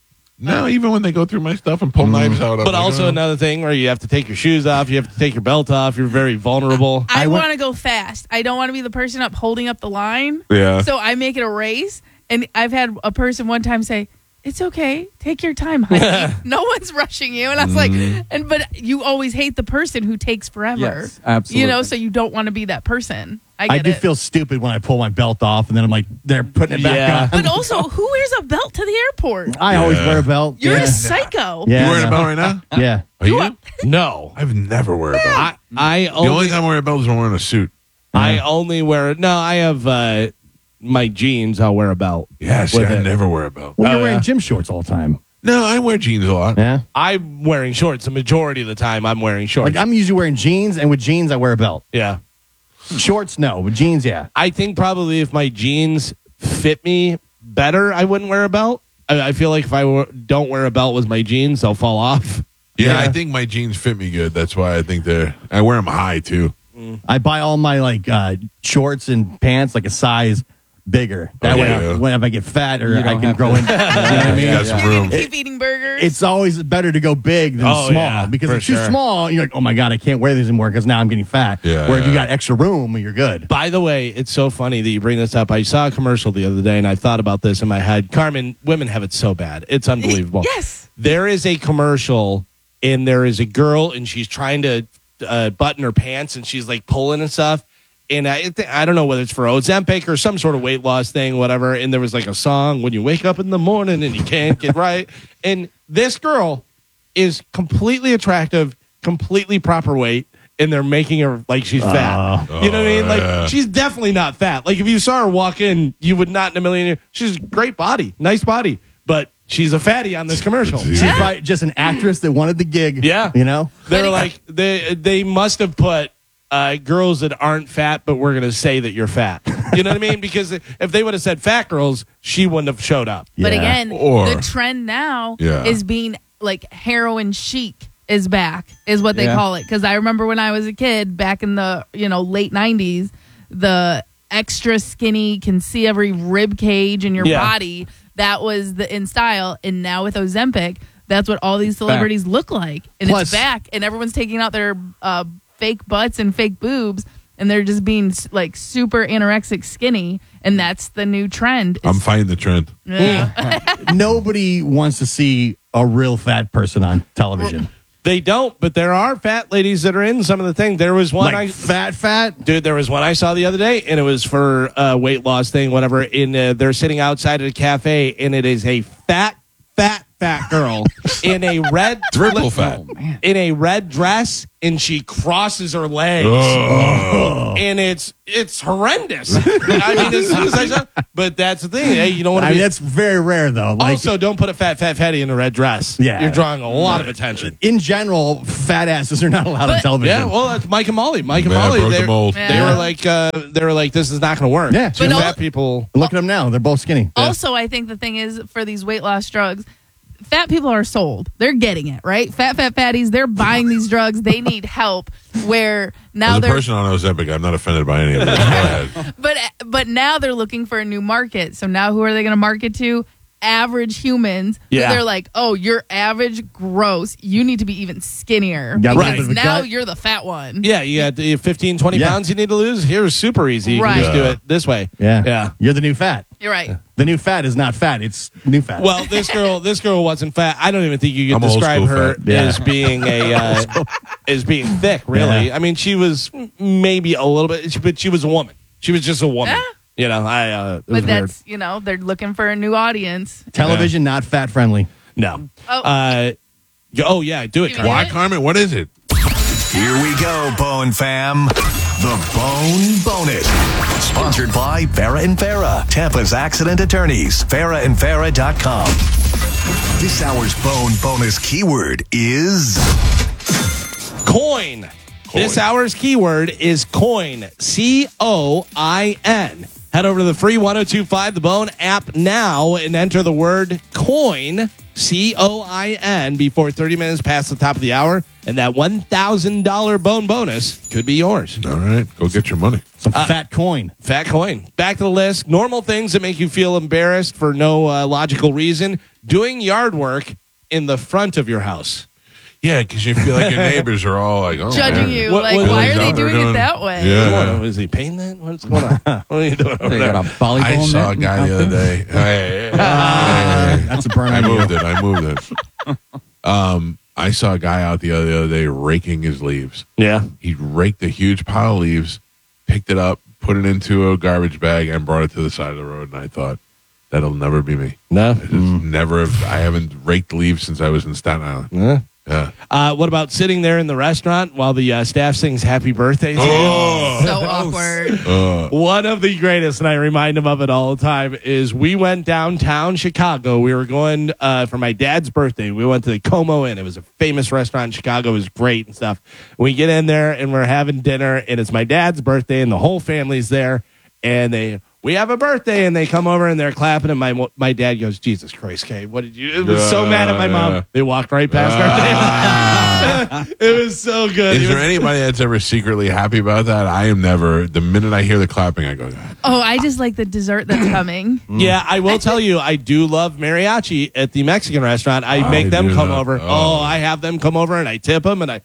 No, even when they go through my stuff and pull knives out. I'm But like, also oh. another thing where you have to take your shoes off, you have to take your belt off. You're very vulnerable. I, I went- want to go fast. I don't want to be the person up holding up the line. Yeah. So I make it a race. And I've had a person one time say, it's okay. Take your time, honey. No one's rushing you. And I was like, and but you always hate the person who takes forever. Yes, absolutely. You know, so you don't want to be that person. I get I do it. feel stupid when I pull my belt off and then I'm like, they're putting it back Yeah. on. But also, who wears a belt to the airport? I always Yeah. wear a belt. You're yeah. a psycho. Yeah, You wearing a no. belt right now? Yeah. Are you? No. I've never wear a belt. I, I the only only, time I wear a belt is when I'm wearing a suit. I only wear, no, I have uh, my jeans. I'll wear a belt. Yeah, see, With I it. never wear a belt. Well, Oh, you're wearing yeah. gym shorts all the time. No, I wear jeans a lot. Yeah. I'm wearing shorts. The majority of the time, I'm wearing shorts. Like I'm usually wearing jeans, and with jeans I wear a belt. yeah. Shorts, no. With jeans, yeah. I think probably if my jeans fit me better, I wouldn't wear a belt. I, I feel like if I w- don't wear a belt with my jeans, they'll fall off. Yeah, Yeah. I think my jeans fit me good. That's why I think they're. I wear them high too. I buy all my like uh, shorts and pants like a size bigger. That Oh, way, yeah. when if I get fat or You I don't can have grow to- in. You know what I mean? You got some You're room. going to keep eating burgers? It's always better to go big than Oh, small yeah, because for if too sure. small, you're like, oh my god, I can't wear these anymore because now I'm getting fat. Yeah, Where if you yeah. got extra room, you're good. By the way, it's so funny that you bring this up. I saw a commercial the other day, and I thought about this in my head. Carmen, women have it so bad. It's unbelievable. Yes. There is a commercial, and there is a girl, and she's trying to uh, button her pants, and she's like pulling and stuff. And I, th- I don't know whether it's for Ozempic or some sort of weight loss thing, whatever. And there was like a song, when you wake up in the morning and you can't get right. And this girl is completely attractive, completely proper weight, and they're making her like she's fat. You know what I mean? Like, yeah. she's definitely not fat. Like, if you saw her walk in, you would not in a million years. She's a great body, nice body, but she's a fatty on this commercial. Yeah. She's probably just an actress that wanted the gig. Yeah. You know? They're like, they, they must have put uh, girls that aren't fat, but we're going to say that you're fat. You know what I mean? Because if they would have said fat girls, she wouldn't have showed up. But Yeah. again, Or- the trend now Yeah. is being like heroin chic is back, is what they Yeah. call it. Because I remember when I was a kid back in the you know late nineties, the extra skinny, can see every rib cage in your Yeah. body. That was the in style. And now with Ozempic, that's what all these celebrities look like. And Plus- it's back. And everyone's taking out their uh, fake butts and fake boobs. And they're just being like super anorexic skinny. And that's the new trend. I'm It's- fighting the trend. yeah. Nobody wants to see a real fat person on television. They don't, but there are fat ladies that are in some of the things. There was one Like I fat, fat. Dude, there was one I saw the other day, and it was for a weight loss thing, whatever. In uh, they're sitting outside at a cafe, and it is a fat, fat, fat girl in a red Triple fat. in a red dress, and she crosses her legs, Oh. and it's it's horrendous. I mean, as soon as I saw, but that's the thing. Hey, you don't want I to mean, be. that's very rare, though. Like, Also, don't put a fat, fat fatty in a red dress. Yeah. You're drawing a lot of attention. in general, fat asses are not allowed on But- television. Yeah, well, that's Mike and Molly. Mike and Yeah, Molly, broke they, the mold. they Yeah. were like, uh, they were like, this is not going to work. Yeah. Two But fat all- people. Look at them now; they're both skinny. Also, I think the thing is for these weight loss drugs, fat people are sold. They're getting it, right? Fat, fat, fatties, they're buying these drugs. They need help. Where now As a they're, person on Ozempic, I'm not offended by any of this. Go ahead. but but now they're looking for a new market. So now who are they going to market to? Average humans. who Yeah. They're like, oh, you're average, gross. You need to be even skinnier. Got a little Because bit of a now gut. you're the fat one. Yeah, you got the fifteen, twenty Yeah. pounds you need to lose. Here's super easy. You Right. can just do Yeah. it this way. Yeah, Yeah. You're the new fat. You're right. The new fat is not fat; it's new fat. Well, this girl, this girl wasn't fat. I don't even think you I'm could old describe school her fat. Yeah. as being a uh, as being thick. Really, Yeah. I mean, she was maybe a little bit, but she was a woman. She was just a woman. Yeah. You know, I. Uh, it was But weird. that's, you know, they're looking for a new audience. television not fat friendly. No. Oh. Uh, y- oh yeah, do it. You Carl. Why, Yeah. Carmen? What is it? Here we go, Bone Fam. The Bone Bonus. Sponsored by Farah and Farah, Tampa's accident attorneys. farah and farah dot com. This hour's Bone Bonus keyword is Coin. This hour's keyword is coin. C O I N. Head over to the free one oh two five The Bone app now and enter the word coin, C O I N, before thirty minutes past the top of the hour, and that one thousand dollars Bone bonus could be yours. All right, go get your money. Some fat coin. Fat coin. Back to the list. Normal things that make you feel embarrassed for no uh, logical reason. Doing yard work in the front of your house. Yeah, because you feel like your neighbors are all like, oh, Judging man. you. What- like, what- why Billy's are they out there doing it doing- that way? Yeah. What, is he painting that? What's going on? What are you doing over They got a there? volleyball I saw a net guy out the other there. day. Hey, hey, hey, Ah, hey. that's a burn. I on you. moved it. I moved it. Um, I saw a guy out the other, the other day raking his leaves. Yeah. He raked a huge pile of leaves, picked it up, put it into a garbage bag, and brought it to the side of the road. And I thought, that'll never be me. No. It's never. I haven't raked leaves since I was in Staten Island. Yeah. Yeah. Uh, what about sitting there in the restaurant while the uh, staff sings happy birthday to you? Oh. So awkward. Uh, One of the greatest, and I remind him of it all the time, is we went downtown Chicago. We were going uh, for my dad's birthday. We went to the Como Inn. It was a famous restaurant in Chicago. It was great and stuff. We get in there, and we're having dinner, and it's my dad's birthday, and the whole family's there, and they... We have a birthday, and they come over and they're clapping, and my my dad goes, "Jesus Christ, Kay, what did you?" It was so mad at my mom. Uh, They walked right past our table. It was so good. is It there was- anybody that's ever secretly happy about that? I am never. The minute I hear the clapping, I go, "God." Oh, I just like the dessert that's coming. Yeah, I will tell you, I do love mariachi at the Mexican restaurant. I make I them do come not. over. Oh. Oh. I have them come over and I tip them and I.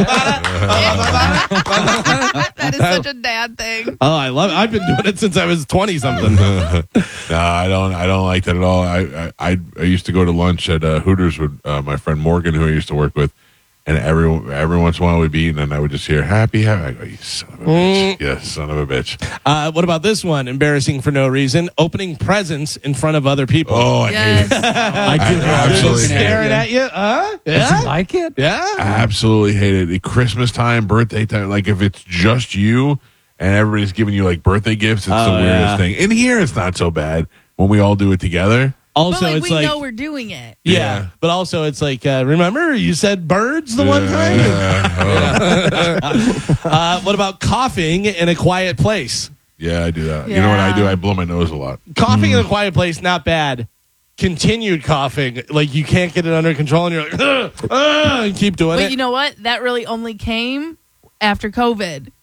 That is such a dad thing. Oh, I love it. I've been doing it since I was twenty something. No, I don't. I don't like that at all. I I, I used to go to lunch at uh, Hooters with uh, my friend Morgan, who I used to work with, and every every once in a while we'd be eating, and I would just hear "happy, happy." I go, "You son of a bitch! Yeah, son of a bitch!" Uh, what about this one? Embarrassing for no reason. Opening presents in front of other people. Oh, I hate Yes. it. I do. I absolutely hate it. Staring at you. Huh? Does he Yeah. like it? Yeah. Absolutely hate it. At Christmas time, birthday time, like if it's just you and everybody's giving you like birthday gifts, it's the Oh, weirdest yeah. thing. In here, it's not so bad when we all do it together. Also, but like it's we like. know we're doing it. yeah, Yeah. but also it's like, uh, remember you said birds the one time? Yeah, oh, Uh, what about coughing in a quiet place? yeah, I do that. You know what I do? I blow my nose a lot. Coughing in a quiet place, not bad. Continued coughing, like you can't get it under control, and you're like, "Ugh, ugh," and keep doing But it. you know what? That really only came after COVID.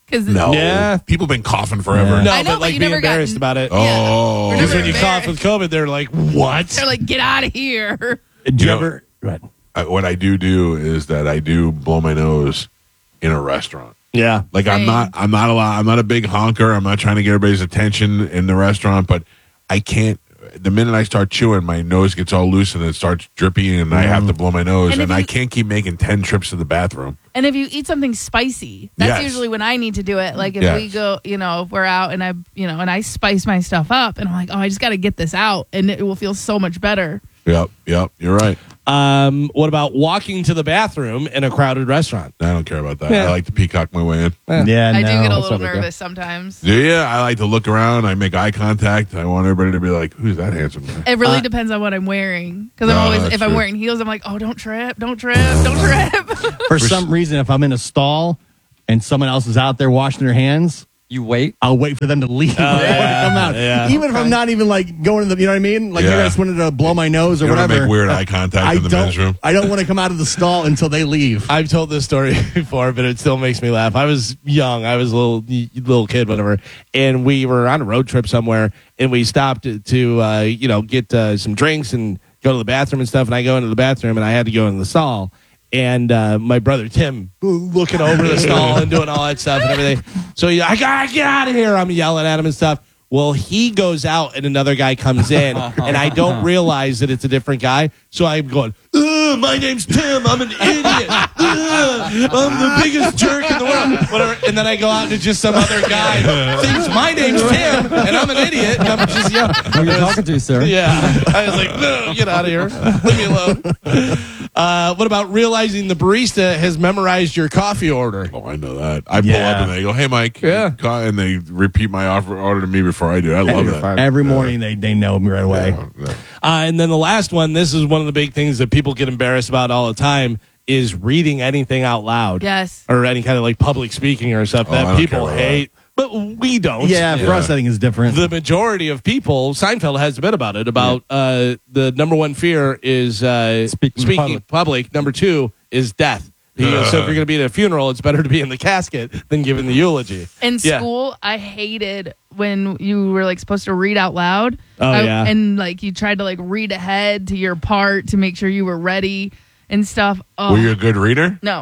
Because No. Yeah. People have been coughing forever. No, I know, but but like you being never got- embarrassed about it. Oh. We're Because never when you cough with COVID, they're like, what? They're like, get out of here. Did you You know- ever? Go ahead. I, what I do do is that I do blow my nose in a restaurant. Yeah. Like I'm Same. not, I'm not a lot, I'm not a big honker. I'm not trying to get everybody's attention in the restaurant, but I can't. The minute I start chewing, my nose gets all loose and it starts dripping, and I have to blow my nose, And and, if I you- can't keep making ten trips to the bathroom. And if you eat something spicy, that's Yes. usually when I need to do it. Like if Yes. we go, you know, if we're out and I, you know, and I spice my stuff up, and I'm like, oh, I just got to get this out, and it will feel so much better. Yep, yep, you're right. Um, what about walking to the bathroom in a crowded restaurant? I don't care about that. Yeah. I like to peacock my way in. Yeah, I no, do get a that's little not a big deal. nervous sometimes. Do you? I like to look around. I make eye contact. I want everybody to be like, "Who's that handsome guy?" It really Uh, depends on what I'm wearing. Because I'm No, always, that's if I'm true. wearing heels, I'm like, oh, don't trip, don't trip, don't trip. For some reason, if I'm in a stall and someone else is out there washing their hands, You wait. I'll wait for them to leave before I yeah, come out. yeah. Even if I'm not even like going to the, you know what I mean? Like Yeah. maybe I just wanted to blow my nose or You don't whatever. make weird eye contact I in the don't. men's room. I don't want to come out of the stall until they leave. I've told this story before, but it still makes me laugh. I was young. I was a little little kid, whatever, and we were on a road trip somewhere, and we stopped to, to uh, you know get uh, some drinks and go to the bathroom and stuff. And I go into the bathroom, and I had to go into the stall. And uh, my brother Tim looking over the stall and doing all that stuff and everything. So yeah, I gotta get out of here. I'm yelling at him and stuff. Well, he goes out and another guy comes in, and I don't realize that it's a different guy. So I'm going, "Ugh, my name's Tim. I'm an idiot. Ugh, I'm the biggest jerk in the world." Whatever. And then I go out and it's just some other guy thinks my name's Tim, and I'm an idiot, and I'm just yelling. Who are you talking to, sir? Yeah. I was like, no, get out of here. Leave me alone. Uh, what about realizing the barista has memorized your coffee order? Oh, I know that. I pull Yeah. up and they go, "Hey, Mike," Yeah. and they repeat my offer order to me before I do. I love that. Every morning they, they know me right away. Yeah, yeah. Uh, and then the last one, this is one of the big things that people get embarrassed about all the time, is reading anything out loud. Yes. Or any kind of like public speaking or stuff Oh, I that don't people care about hate. But we don't. Yeah, for Yeah. us, I think it's different. The majority of people, Seinfeld has a bit about it, about uh, the number one fear is uh, Speaking speaking public. public. Number two is death. He goes, so if you're going to be at a funeral, it's better to be in the casket than giving the eulogy. In Yeah. school, I hated when you were like supposed to read out loud. Oh, I- yeah. and like you tried to like read ahead to your part to make sure you were ready and stuff. Oh Were you a good reader? no,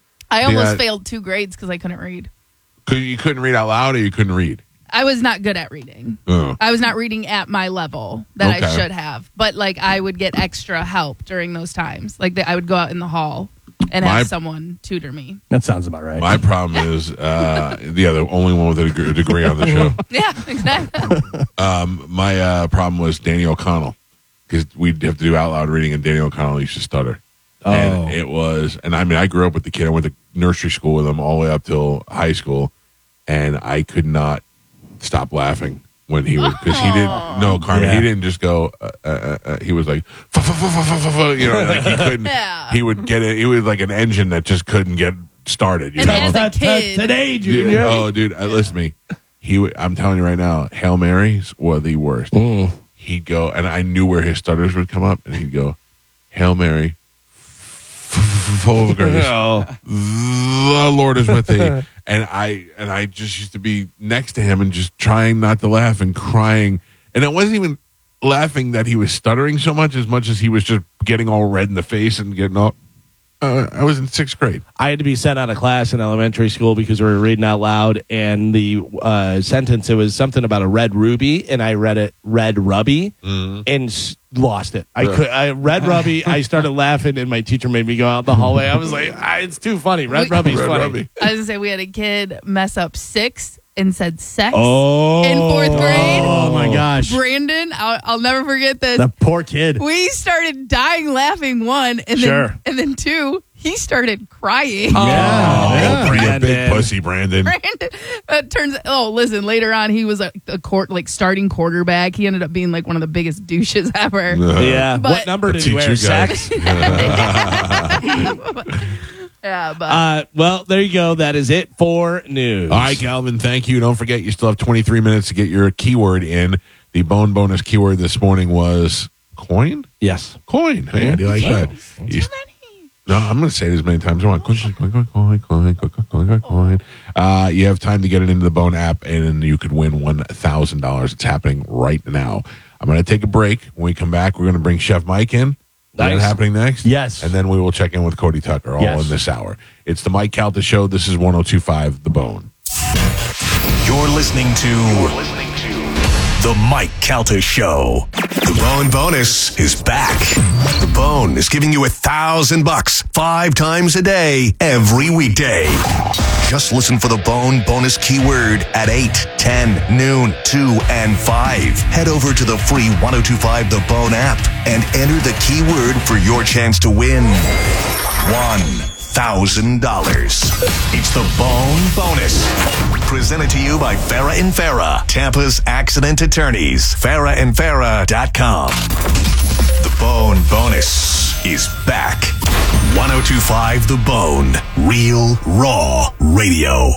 I almost Yeah. failed two grades because I couldn't read. Could you couldn't read out loud, or you couldn't read? I was not good at reading. Oh. I was not reading at my level that I Okay. should have. But like I would get extra help during those times. Like the, I would go out in the hall and My- have someone tutor me. that sounds about right. My problem is, uh, yeah, the only one with a deg- degree on the show. Yeah, exactly. Um, my uh, problem was Danny O'Connell, because we'd have to do out loud reading, and Danny O'Connell used to stutter. Oh. And it was, and I mean, I grew up with the kid. I went to nursery school with him all the way up till high school, and I could not stop laughing when he would, because he didn't. No, Carmen, Yeah. he didn't just go. Uh, uh, uh, uh, he was like, "Fu- fu- fu- fu- fu- fu- fu," you know, like he couldn't. Yeah. He would get it. He was like an engine that just couldn't get started. You And know? as a That's- that's kid, today, Yeah. Junior. Oh, dude, uh, listen to me. He, w- I'm telling you right now, Hail Marys were the worst. He'd go, and I knew where his stutters would come up, and he'd go, "Hail Mary, f- f- full of grace, Oh. the Lord is with thee." And I, and I just used to be next to him and just trying not to laugh and crying, and it wasn't even laughing that he was stuttering so much as much as he was just getting all red in the face and getting all. Uh, I was in sixth grade. I had to be sent out of class in elementary school because we were reading out loud, and the uh, sentence, it was something about a red ruby, and I read it red rubby and s- lost it. I could I read rubby. I started laughing, and my teacher made me go out the hallway. I was like, ah, it's too funny. Red We- rubby's Red funny. Rubby. I was gonna say we had a kid mess up six and said sex Oh, in fourth grade. Oh my gosh, Brandon, I'll, I'll never forget this. that poor kid. We started dying laughing, one, and then Sure. and then two, he started crying. Oh, Yeah. Oh, you big Brandon. pussy, Brandon. Brandon, it turns oh listen, later on he was a, a court like starting quarterback. He ended up being like one of the biggest douches ever. Yeah. But- what number did Teach you wear? you guys. Sex? Yeah, but Uh, well, there you go. That is it for news. All right, Calvin, thank you. Don't forget, you still have twenty-three minutes to get your keyword in. The bone bonus keyword this morning was coin? Yes. Coin. Hey, do you like that? You- too many. No, I'm going to say it as many times as I want. Coin, coin, coin, coin, coin, coin, coin, coin. Uh, you have time to get it into the Bone app, and you could win one thousand dollars. It's happening right now. I'm going to take a break. When we come back, we're going to bring Chef Mike in. Is Nice. that happening next? Yes. And then we will check in with Cody Tucker all Yes. in this hour. It's the Mike Calta Show. This is one oh two point five The Bone. You're listening to, You're listening to The Mike Calta Show. The Bone Bonus is back. The Bone is giving you a thousand bucks five times a day, every weekday. Just listen for the Bone Bonus keyword at eight, ten, noon, two, and five. Head over to the free one oh two point five The Bone app and enter the keyword for your chance to win one thousand dollars. It's the Bone Bonus. Presented to you by Farah and Farah, Tampa's accident attorneys. farah and farah dot com. The Bone Bonus is back. one oh two point five The Bone. Real, raw radio.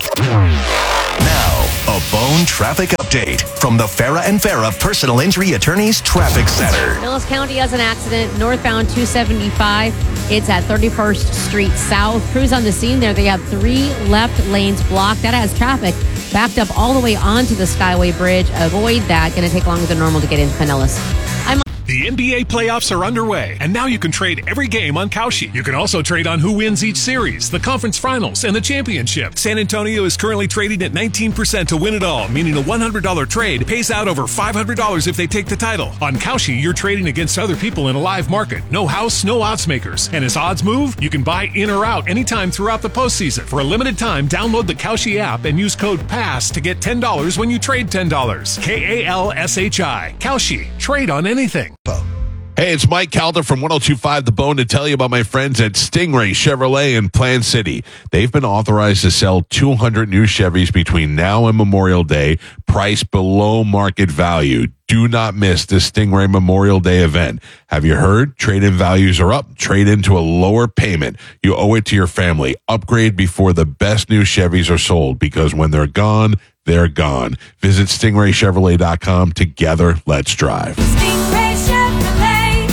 Now, a Bone traffic update from the Farah and Farah Personal Injury Attorneys Traffic Center. Millis County has an accident northbound two seventy-five. It's at thirty-first Street South. Crews on the scene there. They have three left lanes blocked. That has traffic backed up all the way onto the Skyway Bridge. Avoid that. Going to take longer than normal to get into Pinellas. I'm The N B A playoffs are underway, and now you can trade every game on Kalshi. You can also trade on who wins each series, the conference finals, and the championship. San Antonio is currently trading at nineteen percent to win it all, meaning a one hundred dollars trade pays out over five hundred dollars if they take the title. On Kalshi, you're trading against other people in a live market. No house, no odds makers. And as odds move, you can buy in or out anytime throughout the postseason. For a limited time, download the Kalshi app and use code PASS to get ten dollars when you trade ten dollars. K A L S H I. Kalshi. Trade on anything. Hey, it's Mike Calta from one oh two point five The Bone to tell you about my friends at Stingray Chevrolet in Plant City. They've been authorized to sell two hundred new Chevys between now and Memorial Day, priced below market value. Do not miss the Stingray Memorial Day event. Have you heard? Trade-in values are up. Trade into a lower payment. You owe it to your family. Upgrade before the best new Chevys are sold, because when they're gone, they're gone. Visit stingray chevrolet dot com. Together, let's drive. Stingray Chevrolet.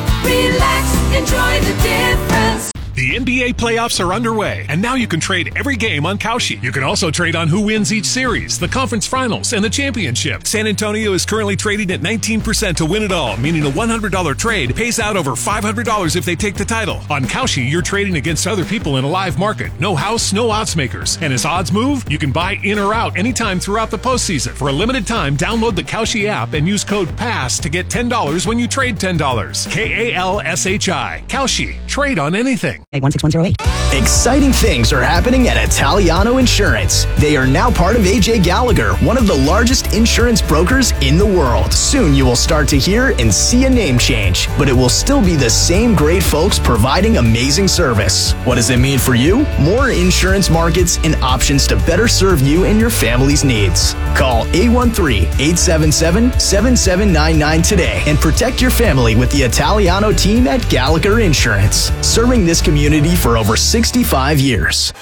Relax, enjoy the difference. The N B A playoffs are underway, and now you can trade every game on Kalshi. You can also trade on who wins each series, the conference finals, and the championship. San Antonio is currently trading at nineteen percent to win it all, meaning a one hundred dollars trade pays out over five hundred dollars if they take the title. On Kalshi, you're trading against other people in a live market. No house, no odds makers. And as odds move, you can buy in or out anytime throughout the postseason. For a limited time, download the Kalshi app and use code PASS to get ten dollars when you trade ten dollars. K A L S H I. Kalshi. Trade on anything. one six one zero eight. Exciting things are happening at Italiano Insurance. They are now part of A J Gallagher, one of the largest insurance brokers in the world. Soon you will start to hear and see a name change, but it will still be the same great folks providing amazing service. What does it mean for you? More insurance markets and options to better serve you and your family's needs. Call eight one three, eight seven seven, seven seven nine nine today and protect your family with the Italiano team at Gallagher Insurance, serving this community for over sixty-five years.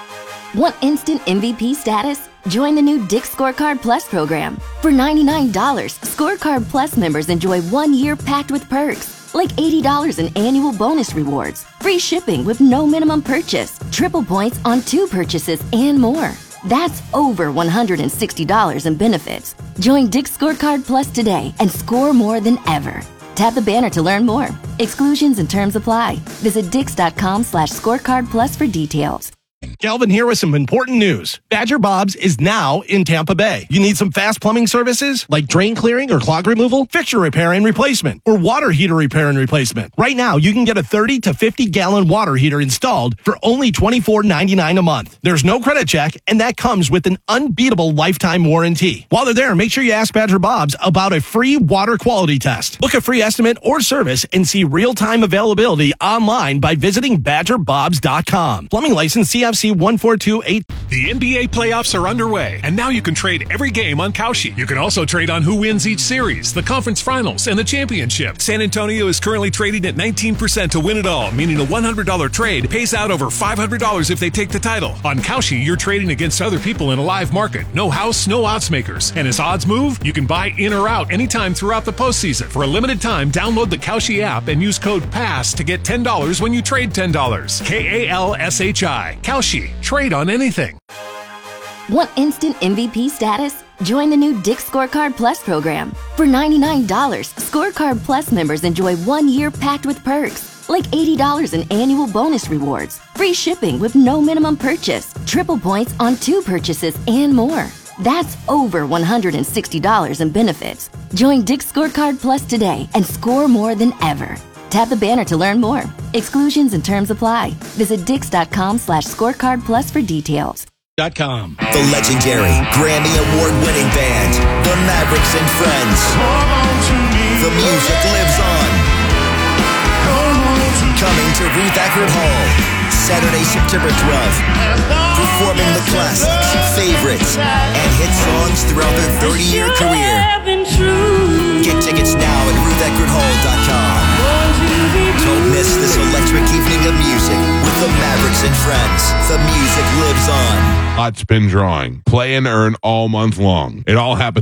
Want instant M V P status? Join the new Dick's Scorecard Plus program. For ninety-nine dollars, Scorecard Plus members enjoy one year packed with perks, like eighty dollars in annual bonus rewards, free shipping with no minimum purchase, triple points on two purchases, and more. That's over one hundred sixty dollars in benefits. Join Dick's Scorecard Plus today and score more than ever. Tap the banner to learn more. Exclusions and terms apply. Visit dix.com slash scorecard plus for details. Calvin here with some important news. Badger Bob's is now in Tampa Bay. You need some fast plumbing services like drain clearing or clog removal, fixture repair and replacement, or water heater repair and replacement. Right now, you can get a thirty to fifty gallon water heater installed for only twenty-four ninety-nine a month. There's no credit check, and that comes with an unbeatable lifetime warranty. While they're there, make sure you ask Badger Bob's about a free water quality test. Book a free estimate or service and see real-time availability online by visiting badger bobs dot com. Plumbing license C F C Kalshi one four two eight. The N B A playoffs are underway, and now you can trade every game on Kalshi. You can also trade on who wins each series, the conference finals, and the championship. San Antonio is currently trading at nineteen percent to win it all, meaning a one hundred dollars trade pays out over five hundred dollars if they take the title. On Kalshi, you're trading against other people in a live market. No house, no odds makers. And as odds move, you can buy in or out anytime throughout the postseason. For a limited time, download the Kalshi app and use code PASS to get ten dollars when you trade ten dollars. K A L S H I. Kalshi. Trade on anything. Want instant M V P status? Join the new Dick's Scorecard Plus program. For ninety-nine dollars, Scorecard Plus members enjoy one year packed with perks, like eighty dollars in annual bonus rewards, free shipping with no minimum purchase, triple points on two purchases, and more. That's over one hundred sixty dollars in benefits. Join Dick's Scorecard Plus today and score more than ever. Tap the banner to learn more. Exclusions and terms apply. Visit dix.com slash scorecard plus for details. Dot com. The legendary Grammy Award-winning band, The Mavericks and Friends. The music lives on. Coming to Ruth Eckerd Hall, Saturday, September twelfth. Performing the classics, favorites, and hit songs throughout their thirty-year career. Get tickets now at ruth eckerd hall dot com. Don't miss this electric evening of music with the Mavericks and Friends. The music lives on. Hot spin drawing. Play and earn all month long. It all happens